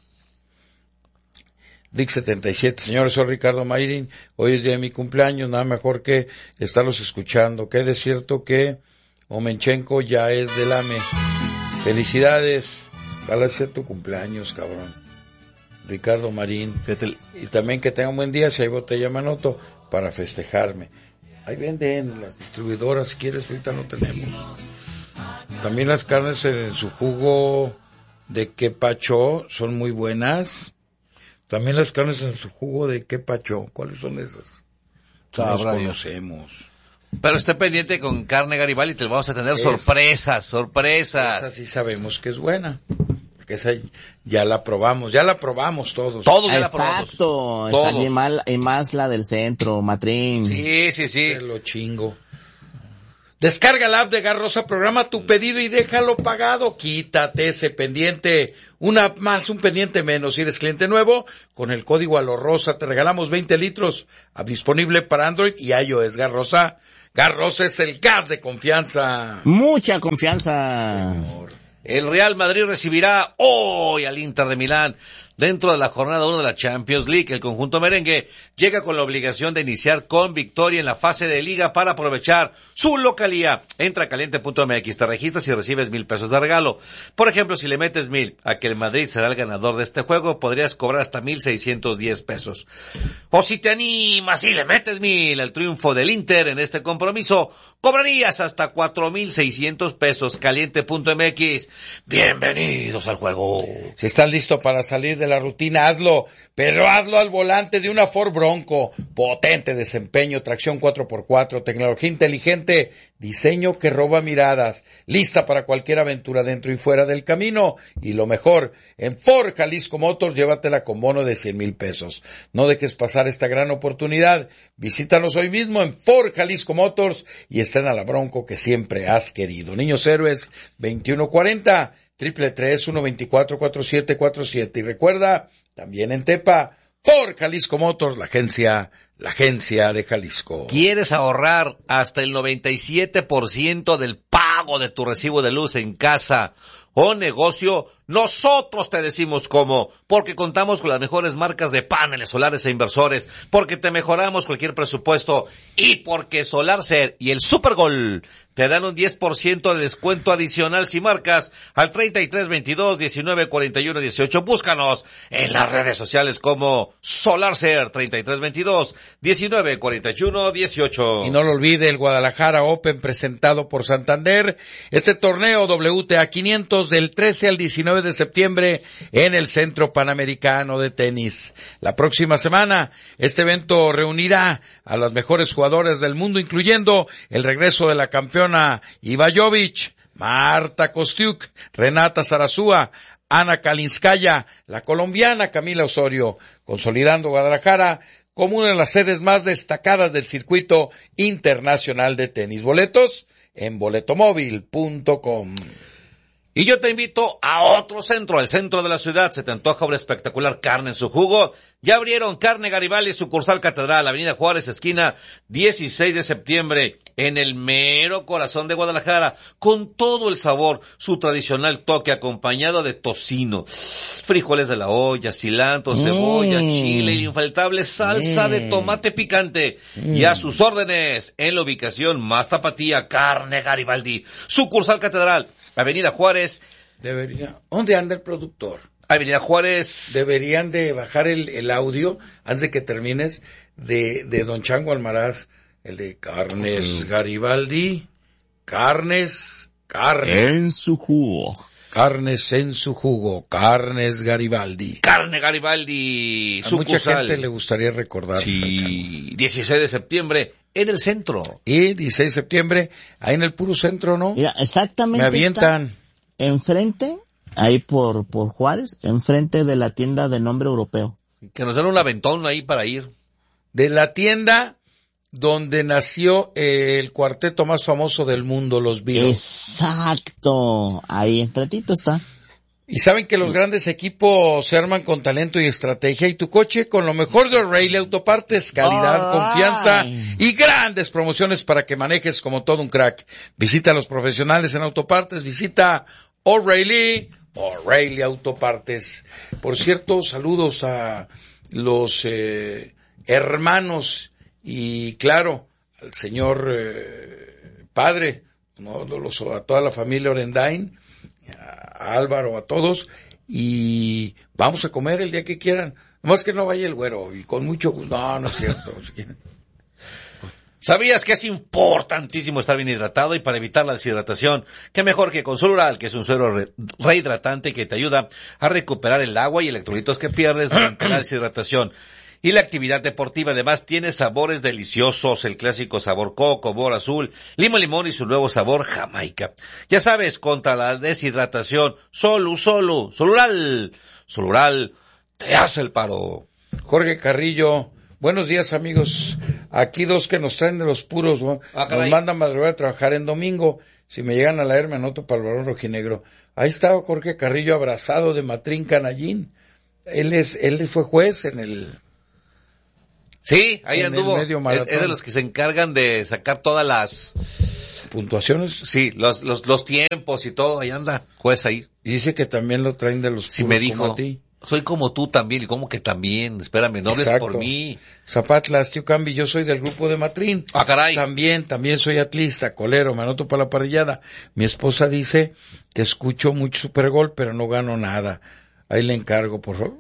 Dick 77, señores, soy Ricardo Mayrin, hoy es día de mi cumpleaños, nada mejor que estarlos escuchando. Que es cierto que Omenchenko ya es del AME. Felicidades, ojalá sea tu cumpleaños, cabrón. Ricardo Marín. Y también que tengan buen día, si hay botella Manoto, para festejarme. Ahí venden las distribuidoras, si quieres, ahorita no tenemos. También las carnes en su jugo de quepacho son muy buenas. También las carnes en su jugo de quepacho, ¿cuáles son esas? No las conocemos. Pero esté pendiente con Carne Garibaldi, te vamos a tener sorpresas. Esa sí sabemos que es buena. porque esa ya la probamos todos. Todos ya la probamos. Exacto, Todos. y más la del centro, Matrín. Sí. Te lo chingo. Descarga la app de Garrosa, programa tu pedido y déjalo pagado. Quítate ese pendiente, un pendiente menos. Si eres cliente nuevo, con el código ALORROSA te regalamos 20 litros, disponible para Android y iOS. Garrosa es el gas de confianza. Mucha confianza. Señor. El Real Madrid recibirá hoy al Inter de Milán. Dentro de la jornada 1 de la Champions League, el conjunto merengue llega con la obligación de iniciar con victoria en la fase de liga para aprovechar su localía. Entra a caliente.mx, te registras y recibes 1,000 pesos de regalo. Por ejemplo, si le metes 1,000 a que el Madrid será el ganador de este juego, podrías cobrar hasta 1,610 pesos. O si te animas y le metes 1,000 al triunfo del Inter en este compromiso, cobrarías hasta 4,600 pesos. Caliente.mx. Bienvenidos al juego. Si estás listo para salir de la rutina, hazlo, pero hazlo al volante de una Ford Bronco. Potente desempeño, tracción 4x4, tecnología inteligente, diseño que roba miradas, lista para cualquier aventura dentro y fuera del camino. Y lo mejor, en Ford Jalisco Motors, llévatela con bono de 100,000 pesos. No dejes pasar esta gran oportunidad. Visítanos hoy mismo en Ford Jalisco Motors y estén a la Bronco que siempre has querido. Niños Héroes 2140 333-124-4747. Y recuerda, también en Tepa, Ford Jalisco Motors, la agencia de Jalisco. ¿Quieres ahorrar hasta el 97% del pago de tu recibo de luz en casa o negocio? Nosotros te decimos cómo, porque contamos con las mejores marcas de paneles solares e inversores, porque te mejoramos cualquier presupuesto y porque SolarCer y el Supergol te dan un 10% de descuento adicional si marcas al 3322-1941-18. Búscanos en las redes sociales como SolarCer 3322-1941-18. Y no lo olvide, el Guadalajara Open presentado por Santander. Este torneo WTA 500 del 13 al 19 de septiembre en el Centro Panamericano de Tenis. La próxima semana, este evento reunirá a las mejores jugadoras del mundo, incluyendo el regreso de la campeona Iva Jovic, Marta Kostiuk, Renata Zarazúa, Ana Kalinskaya, la colombiana Camila Osorio, consolidando Guadalajara como una de las sedes más destacadas del circuito internacional de tenis. Boletos en boletomóvil.com. Y yo te invito a otro centro, al centro de la ciudad. ¿Se te antoja una espectacular carne en su jugo? Ya abrieron Carne Garibaldi, sucursal Catedral, Avenida Juárez, esquina 16 de septiembre, en el mero corazón de Guadalajara, con todo el sabor, su tradicional toque acompañado de tocino, frijoles de la olla, cilantro, cebolla, chile y la infaltable salsa de tomate picante. Y a sus órdenes, en la ubicación más tapatía, Carne Garibaldi, sucursal Catedral, Avenida Juárez. ¿Dónde anda el productor? Avenida Juárez. Deberían de bajar el audio antes de que termines de Don Chango Almaraz, el de Carnes Garibaldi, carnes en su jugo. Carnes en su jugo, Carnes Garibaldi. Carne Garibaldi, a mucha gente le gustaría recordar. Sí, 16 de septiembre en el centro. Y 16 de septiembre, ahí en el puro centro, ¿no? Mira, exactamente. Me avientan. Enfrente, ahí por Juárez, enfrente de la tienda de nombre europeo. Que nos den un aventón ahí para ir. De la tienda donde nació el cuarteto más famoso del mundo, los Beatles. Exacto, ahí enfrentito está. Y saben que los grandes equipos se arman con talento y estrategia, y tu coche con lo mejor de O'Reilly Autopartes, calidad, confianza y grandes promociones para que manejes como todo un crack. Visita a los profesionales en Autopartes, visita O'Reilly Autopartes. Por cierto, saludos a los hermanos y claro, al señor padre, ¿no? A toda la familia Orendain, a Álvaro, a todos, y vamos a comer el día que quieran. Nomás que no vaya el güero, y con mucho gusto. No es cierto. ¿Sabías que es importantísimo estar bien hidratado? Y para evitar la deshidratación, qué mejor que con Solural, que es un suero rehidratante que te ayuda a recuperar el agua y electrolitos que pierdes durante la deshidratación. y la actividad deportiva. Además, tiene sabores deliciosos, el clásico sabor coco, sabor azul, limón y su nuevo sabor Jamaica. Ya sabes, contra la deshidratación, Solural te hace el paro. Jorge Carrillo, buenos días amigos, aquí dos que nos traen de los puros, ¿no? Nos mandan madrugar a trabajar en domingo, si me llegan a leer me anoto para el balón rojinegro. Ahí está Jorge Carrillo abrazado de Matrín Canallín, él fue juez en el... Sí, ahí anduvo, es de los que se encargan de sacar todas las... puntuaciones. Sí, los tiempos y todo, ahí anda, juez ahí. Y dice que también lo traen de los puros. Sí, me dijo. Como a ti. Soy como tú también, y como que también, espérame, no hables por mí. Zapatlas, tío Cambi, yo soy del grupo de Matrín. Ah, caray. También soy atlista, colero, me anoto para la parrillada. Mi esposa dice, te escucho mucho Supergol, pero no gano nada. Ahí le encargo, por favor.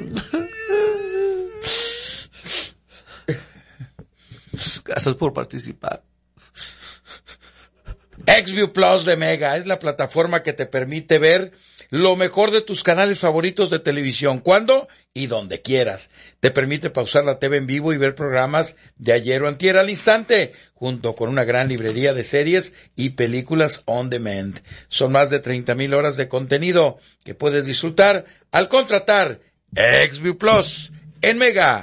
Gracias por participar. XView Plus de Mega es la plataforma que te permite ver lo mejor de tus canales favoritos de televisión, cuando y donde quieras. Te permite pausar la TV en vivo y ver programas de ayer o antier al instante, junto con una gran librería de series y películas on demand. Son más de 30,000 horas de contenido que puedes disfrutar al contratar XView Plus en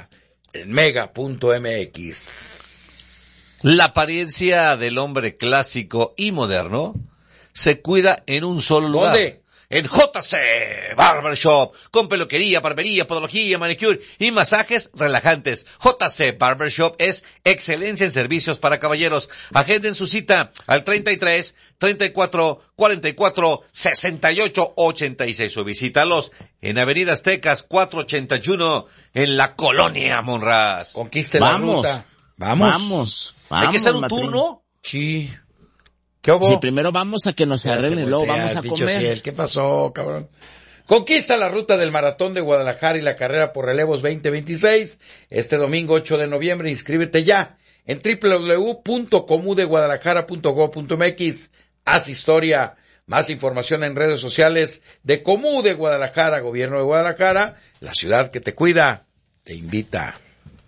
mega.mx. La apariencia del hombre clásico y moderno se cuida en un solo lugar. ¿Dónde? En JC Barbershop, con peluquería, barbería, podología, manicure y masajes relajantes. JC Barbershop es excelencia en servicios para caballeros. Agenden su cita al 33 34 44 68 86 o visítalos en Avenida Aztecas 481 en la Colonia Monraz. Conquiste la ruta. Vamos. ¿Hay que hacer un Matrín. turno? Sí. ¿Qué hubo? Sí, primero vamos a que nos arreglen, luego vamos a comer. Ciel. ¿Qué pasó, cabrón? Conquista la ruta del Maratón de Guadalajara y la carrera por relevos 2026. Este domingo 8 de noviembre, inscríbete ya en www.comudeguadalajara.go.mx. Haz historia. Más información en redes sociales de Comú de Guadalajara, Gobierno de Guadalajara, la ciudad que te cuida, te invita.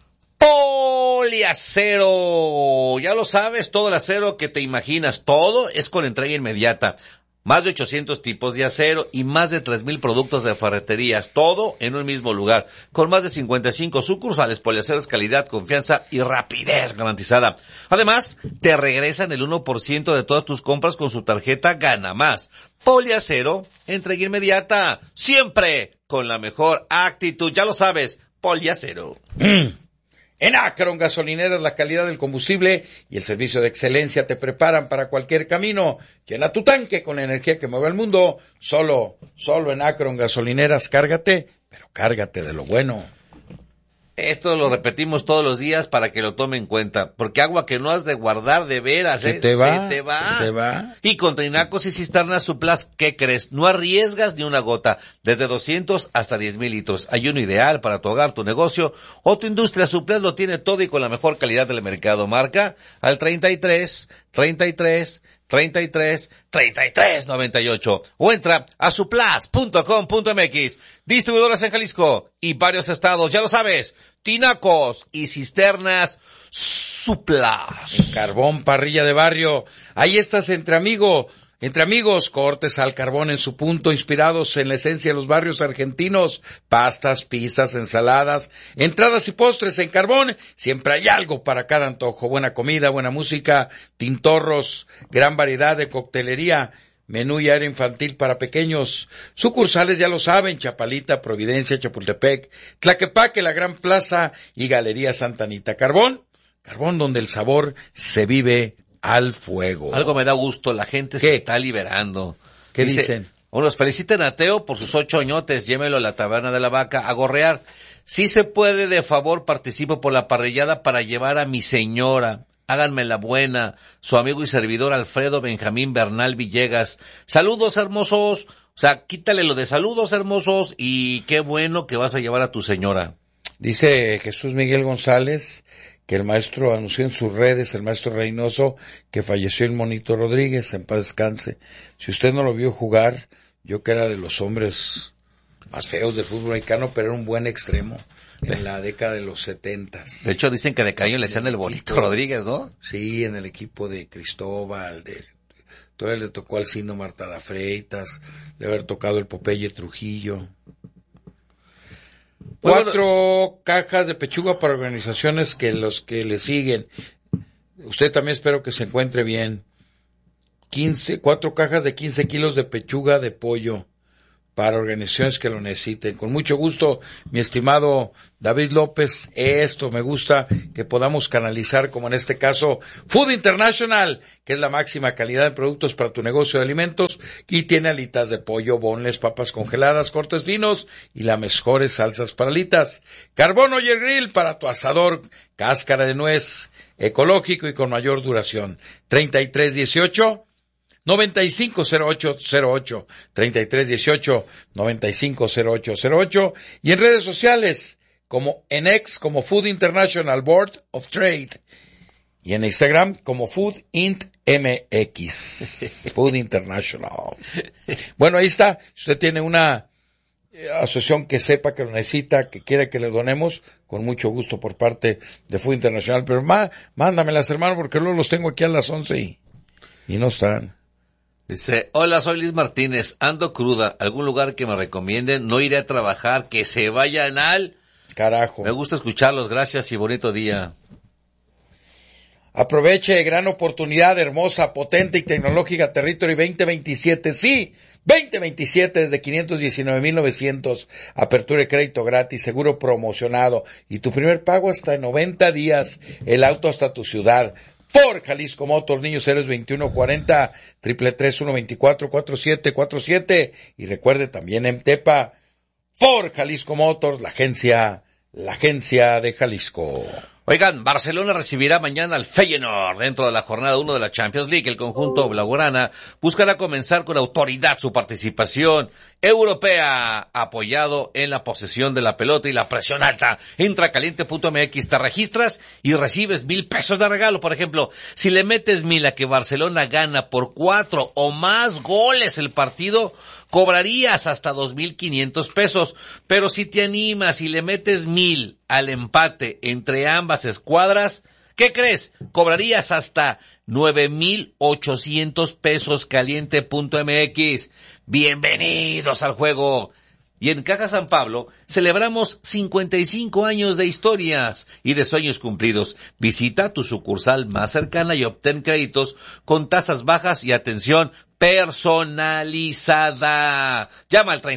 Poliacero, ya lo sabes, todo el acero que te imaginas, todo es con entrega inmediata. Más de 800 tipos de acero y más de 3,000 productos de ferreterías, todo en un mismo lugar, con más de 55 sucursales. Poliacero es calidad, confianza y rapidez garantizada. Además, te regresan el 1% de todas tus compras con su tarjeta Gana Más. Poliacero, entrega inmediata, siempre con la mejor actitud, ya lo sabes, Poliacero. En Akron Gasolineras, la calidad del combustible y el servicio de excelencia te preparan para cualquier camino. Llena tu tanque con la energía que mueve el mundo. Solo en Akron Gasolineras, cárgate, pero cárgate de lo bueno. Esto lo repetimos todos los días para que lo tome en cuenta, porque agua que no has de guardar de veras, Se te va. Y con tinacos y cisternas Suplas, ¿qué crees? No arriesgas ni una gota, desde 200 hasta 10,000 litros. Hay uno ideal para tu hogar, tu negocio o tu industria. Suplas lo tiene todo y con la mejor calidad del mercado. Marca al 33 98 o entra a suplas.com.mx. Distribuidores en Jalisco y varios estados, ya lo sabes, tinacos y cisternas Suplas. En carbón, parrilla de barrio, ahí estás entre amigos, cortes al carbón en su punto, inspirados en la esencia de los barrios argentinos, pastas, pizzas, ensaladas, entradas y postres en carbón, siempre hay algo para cada antojo, buena comida, buena música, tintorros, gran variedad de coctelería, menú y área infantil para pequeños, sucursales ya lo saben, Chapalita, Providencia, Chapultepec, Tlaquepaque, la Gran Plaza y Galería Santa Anita. Carbón donde el sabor se vive al fuego. Algo me da gusto, la gente se está liberando. ¿Qué dicen? Unos feliciten a Teo por sus 8 añotes, llémelo a la Taberna de la Vaca a gorrear. Si se puede, de favor, participo por la parrillada para llevar a mi señora. Háganme la buena. Su amigo y servidor Alfredo Benjamín Bernal Villegas. Saludos, hermosos. O sea, quítale lo de saludos, hermosos, y qué bueno que vas a llevar a tu señora. Dice Jesús Miguel González que el maestro anunció en sus redes, el maestro Reynoso, que falleció el Monito Rodríguez, en paz descanse. Si usted no lo vio jugar, yo que era de los hombres más feos del fútbol mexicano, pero era un buen extremo. en la década de los 70s. De hecho, dicen que de Caño le hacían el Bolito Rodríguez, ¿no? Sí, en el equipo de Cristóbal, todavía le tocó al Cino Martada Freitas, de haber tocado el Popeye Trujillo. 4 cajas de pechuga para organizaciones que los que le siguen. Usted también espero que se encuentre bien. 4 cajas de 15 kilos de pechuga de pollo para organizaciones que lo necesiten. Con mucho gusto, mi estimado David López, esto me gusta que podamos canalizar, como en este caso, Food International, que es la máxima calidad de productos para tu negocio de alimentos, y tiene alitas de pollo, boneless, papas congeladas, cortes finos y las mejores salsas para alitas. Carbón Oyer Grill para tu asador, cáscara de nuez, ecológico y con mayor duración. 3318 950808, 3318-950808, y en redes sociales, como en X, como Food International Board of Trade, y en Instagram, como Food Int MX, Food International. Bueno, ahí está, si usted tiene una asociación que sepa que lo necesita, que quiere que le donemos, con mucho gusto por parte de Food International, pero mándamelas, hermano, porque luego los tengo aquí a las 11 y no están. Dice, hola, soy Liz Martínez, ando cruda, algún lugar que me recomienden, no iré a trabajar, que se vayan al... Carajo. Me gusta escucharlos, gracias y bonito día. Aproveche, gran oportunidad, hermosa, potente y tecnológica Territory 2027, sí, 2027 desde 519,900, apertura de crédito gratis, seguro promocionado, y tu primer pago hasta en 90 días, el auto hasta tu ciudad. Ford Jalisco Motors, Niños Héroes 2140, 333-124-4747, y recuerde también en Tepa, Ford Jalisco Motors, la agencia de Jalisco. Oigan, Barcelona recibirá mañana al Feyenoord dentro de la jornada 1 de la Champions League. El conjunto blaugrana buscará comenzar con autoridad su participación europea, apoyado en la posesión de la pelota y la presión alta. Entra a caliente.mx, te registras y recibes 1,000 pesos de regalo. Por ejemplo, si le metes 1,000 a que Barcelona gana por 4 o más goles el partido, cobrarías hasta 2,500 pesos. Pero si te animas y le metes 1,000 al empate entre ambas escuadras, ¿qué crees? Cobrarías hasta 9,800 pesos. Caliente.mx. Bienvenidos al juego. Y en Caja San Pablo celebramos 55 años de historias y de sueños cumplidos. Visita tu sucursal más cercana y obtén créditos con tasas bajas y atención personalizada. Llama al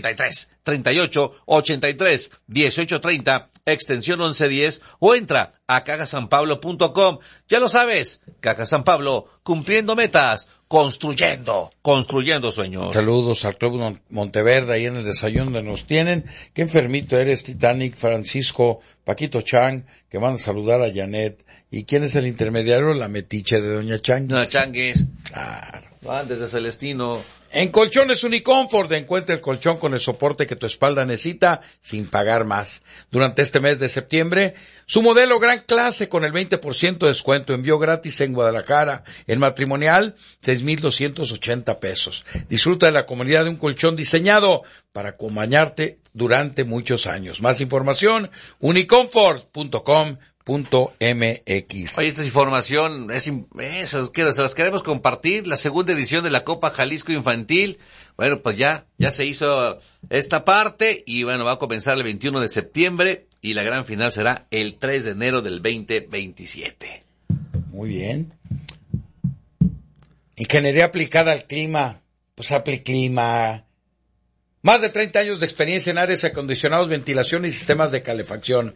33-38-83-1830, extensión 1110, o entra a cajasanpablo.com. Ya lo sabes, Caja San Pablo, cumpliendo metas, construyendo sueños. Saludos al Club Monteverde, ahí en el desayuno donde nos tienen. Qué enfermito eres, Titanic, Francisco, Paquito Chang, que van a saludar a Janet. ¿Y quién es el intermediario? La metiche de Doña Changuis. Doña Changuis. Claro. Van desde Celestino. En Colchones Uniconfort encuentra el colchón con el soporte que tu espalda necesita sin pagar más. Durante este mes de septiembre, su modelo Gran Clase con el 20% de descuento, envío gratis en Guadalajara. El matrimonial, 6,280 pesos. Disfruta de la comodidad de un colchón diseñado para acompañarte durante muchos años. Más información, uniconfort.com.mx. Oye, esta información se las queremos compartir. La segunda edición de la Copa Jalisco Infantil, bueno, pues ya se hizo esta parte y bueno, va a comenzar el 21 de septiembre y la gran final será el 3 de enero del 2027. Muy bien. Ingeniería aplicada al clima, pues Apliclima. Más de 30 años de experiencia en áreas acondicionados, ventilación y sistemas de calefacción.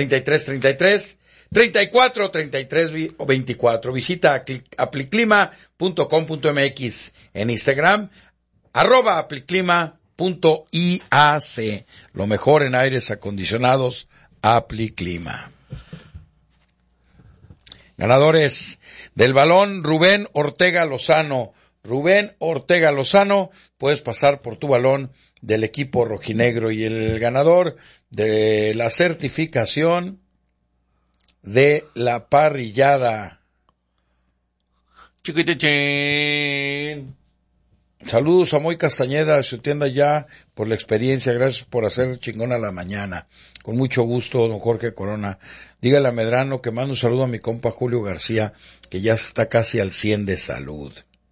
34 Visita apliclima.com.mx. En Instagram, @apliclima.iac. Lo mejor en aires acondicionados, Apliclima. Ganadores del balón, Rubén Ortega Lozano. Puedes pasar por tu balón del equipo rojinegro, y el ganador de la certificación de la parrillada. Chiquitín. Saludos a Moy Castañeda, a su tienda ya, por la experiencia, gracias por hacer chingona la mañana. Con mucho gusto, don Jorge Corona. Dígale a Medrano que mando un saludo a mi compa Julio García, que ya está casi al 100 de salud.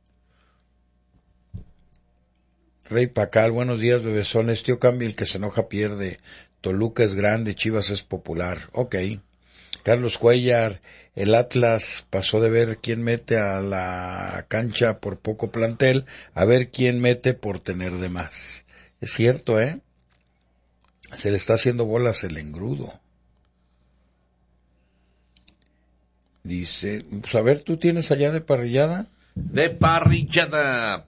Rey Pacal, buenos días, bebesones. Tío Cambi, el que se enoja pierde. Toluca es grande, Chivas es popular. Ok. Carlos Cuellar, el Atlas pasó de ver quién mete a la cancha por poco plantel a ver quién mete por tener de más. Es cierto, se le está haciendo bolas el engrudo. Dice, pues a ver, ¿tú tienes allá de parrillada? De parrillada.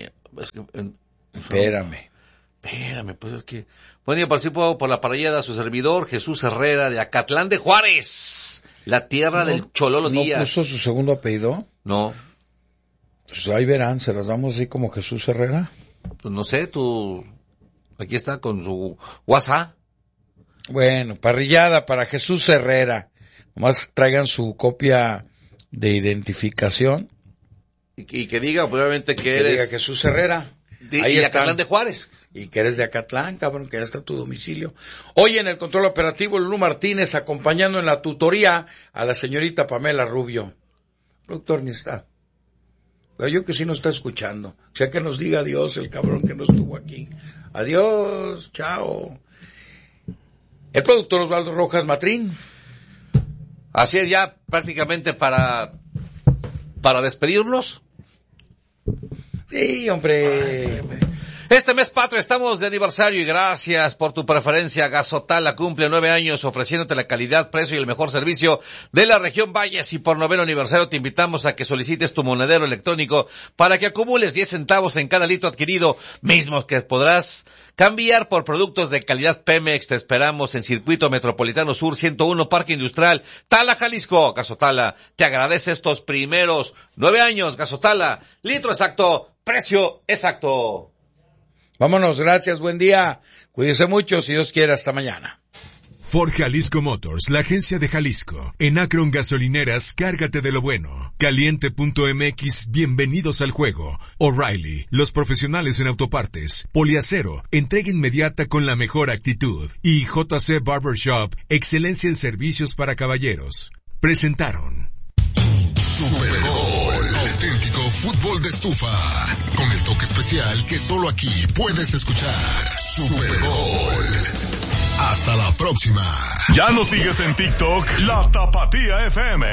Espérame, pues es que... Bueno, yo participo por la parrillada su servidor, Jesús Herrera, de Acatlán de Juárez, la tierra del Chololo Díaz. ¿No puso su segundo apellido? No. Pues ahí verán, ¿se las damos así como Jesús Herrera? Pues no sé, aquí está con su WhatsApp. Bueno, parrillada para Jesús Herrera. Nomás traigan su copia de identificación. Y que diga, probablemente que eres... diga Jesús Herrera. Ahí de Acatlán de Juárez. Y que eres de Acatlán, cabrón, que ya está tu domicilio. Hoy en el control operativo, Lulú Martínez, acompañando en la tutoría a la señorita Pamela Rubio. El productor ni está. Pero yo que sí nos está escuchando. O sea, que nos diga adiós el cabrón que no estuvo aquí. Adiós, chao. El productor Osvaldo Rojas Matrín. Así es, ya prácticamente para despedirnos. Sí, hombre. Este mes patrio estamos de aniversario y gracias por tu preferencia. Gasotala cumple 9 años ofreciéndote la calidad, precio y el mejor servicio de la región Valles, y por 9º aniversario te invitamos a que solicites tu monedero electrónico para que acumules 10 centavos en cada litro adquirido, mismos que podrás cambiar por productos de calidad Pemex. Te esperamos en Circuito Metropolitano Sur 101, Parque Industrial, Tala, Jalisco. Gasotala te agradece estos primeros 9 años. Gasotala, litro exacto, precio exacto. Vámonos, gracias, buen día. Cuídense mucho, si Dios quiere, hasta mañana. Ford Jalisco Motors, la agencia de Jalisco. En Akron Gasolineras, cárgate de lo bueno. Caliente.mx, bienvenidos al juego. O'Reilly, los profesionales en autopartes. Poliacero, entrega inmediata con la mejor actitud. Y JC Barbershop, excelencia en servicios para caballeros. Presentaron Super Bowl, auténtico fútbol de estufa, con el toque especial que solo aquí puedes escuchar. Super Bowl. Hasta la próxima. Ya nos sigues en TikTok, La Tapatía FM.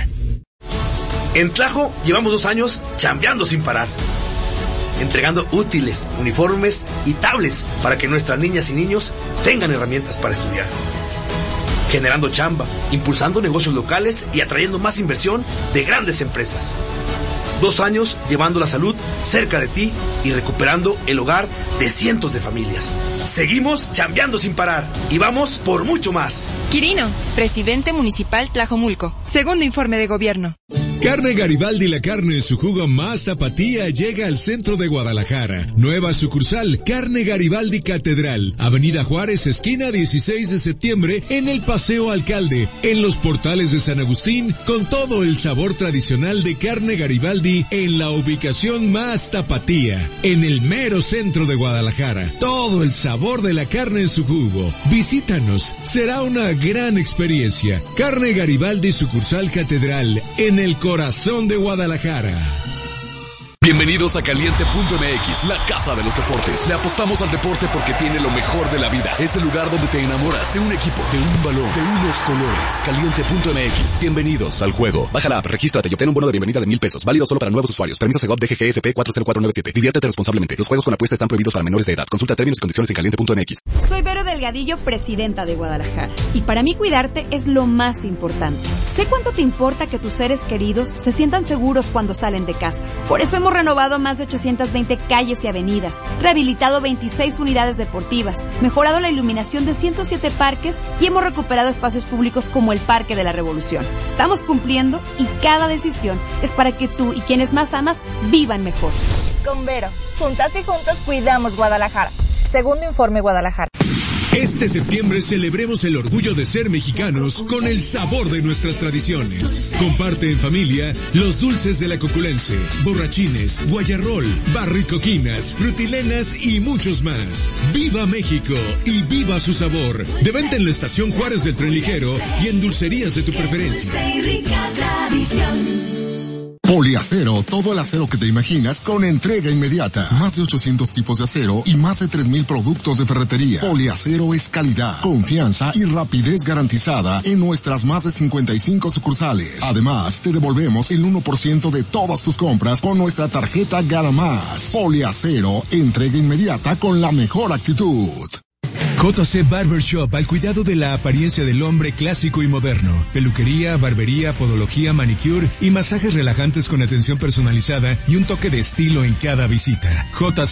En Tlajo llevamos 2 años chambeando sin parar, entregando útiles, uniformes y tablets para que nuestras niñas y niños tengan herramientas para estudiar. Generando chamba, impulsando negocios locales y atrayendo más inversión de grandes empresas. 2 años llevando la salud cerca de ti y recuperando el hogar de cientos de familias. Seguimos chambeando sin parar y vamos por mucho más. Quirino, presidente municipal Tlajomulco. Segundo informe de gobierno. Carne Garibaldi, la carne en su jugo más tapatía, llega al centro de Guadalajara. Nueva sucursal, Carne Garibaldi Catedral, Avenida Juárez, esquina 16 de septiembre, en el Paseo Alcalde, en los portales de San Agustín, con todo el sabor tradicional de Carne Garibaldi en la ubicación más tapatía, en el mero centro de Guadalajara. Todo el sabor de la carne en su jugo. Visítanos, será una gran experiencia. Carne Garibaldi, sucursal Catedral, en el corazón de Guadalajara. Bienvenidos a Caliente.mx, la casa de los deportes. Le apostamos al deporte porque tiene lo mejor de la vida. Es el lugar donde te enamoras de un equipo, de un balón, de unos colores. Caliente.mx, bienvenidos al juego. Baja la app, regístrate y obtén un bono de bienvenida de $1,000. Válido solo para nuevos usuarios. Permiso Segov DGGSP 40497. Diviértete responsablemente. Los juegos con apuesta están prohibidos para menores de edad. Consulta términos y condiciones en Caliente.mx. Soy Vero Delgadillo, presidenta de Guadalajara. Y para mí cuidarte es lo más importante. Sé cuánto te importa que tus seres queridos se sientan seguros cuando salen de casa. Por eso hemos renovado más de 820 calles y avenidas, rehabilitado 26 unidades deportivas, mejorado la iluminación de 107 parques y hemos recuperado espacios públicos como el Parque de la Revolución. Estamos cumpliendo y cada decisión es para que tú y quienes más amas vivan mejor. Con Vero, juntas y juntos cuidamos Guadalajara. Segundo informe Guadalajara. Este septiembre celebremos el orgullo de ser mexicanos con el sabor de nuestras tradiciones. Comparte en familia los dulces de la Coculense, borrachines, guayarrol, barricoquinas, frutilenas y muchos más. ¡Viva México y viva su sabor! De venta en la Estación Juárez del Tren Ligero y en dulcerías de tu preferencia. Poliacero, todo el acero que te imaginas con entrega inmediata. Más de 800 tipos de acero y más de 3,000 productos de ferretería. Poliacero es calidad, confianza y rapidez garantizada en nuestras más de 55 sucursales. Además, te devolvemos el 1% de todas tus compras con nuestra tarjeta Gana Más. Poliacero, entrega inmediata con la mejor actitud. JC Barbershop, al cuidado de la apariencia del hombre clásico y moderno. Peluquería, barbería, podología, manicure y masajes relajantes con atención personalizada y un toque de estilo en cada visita. JC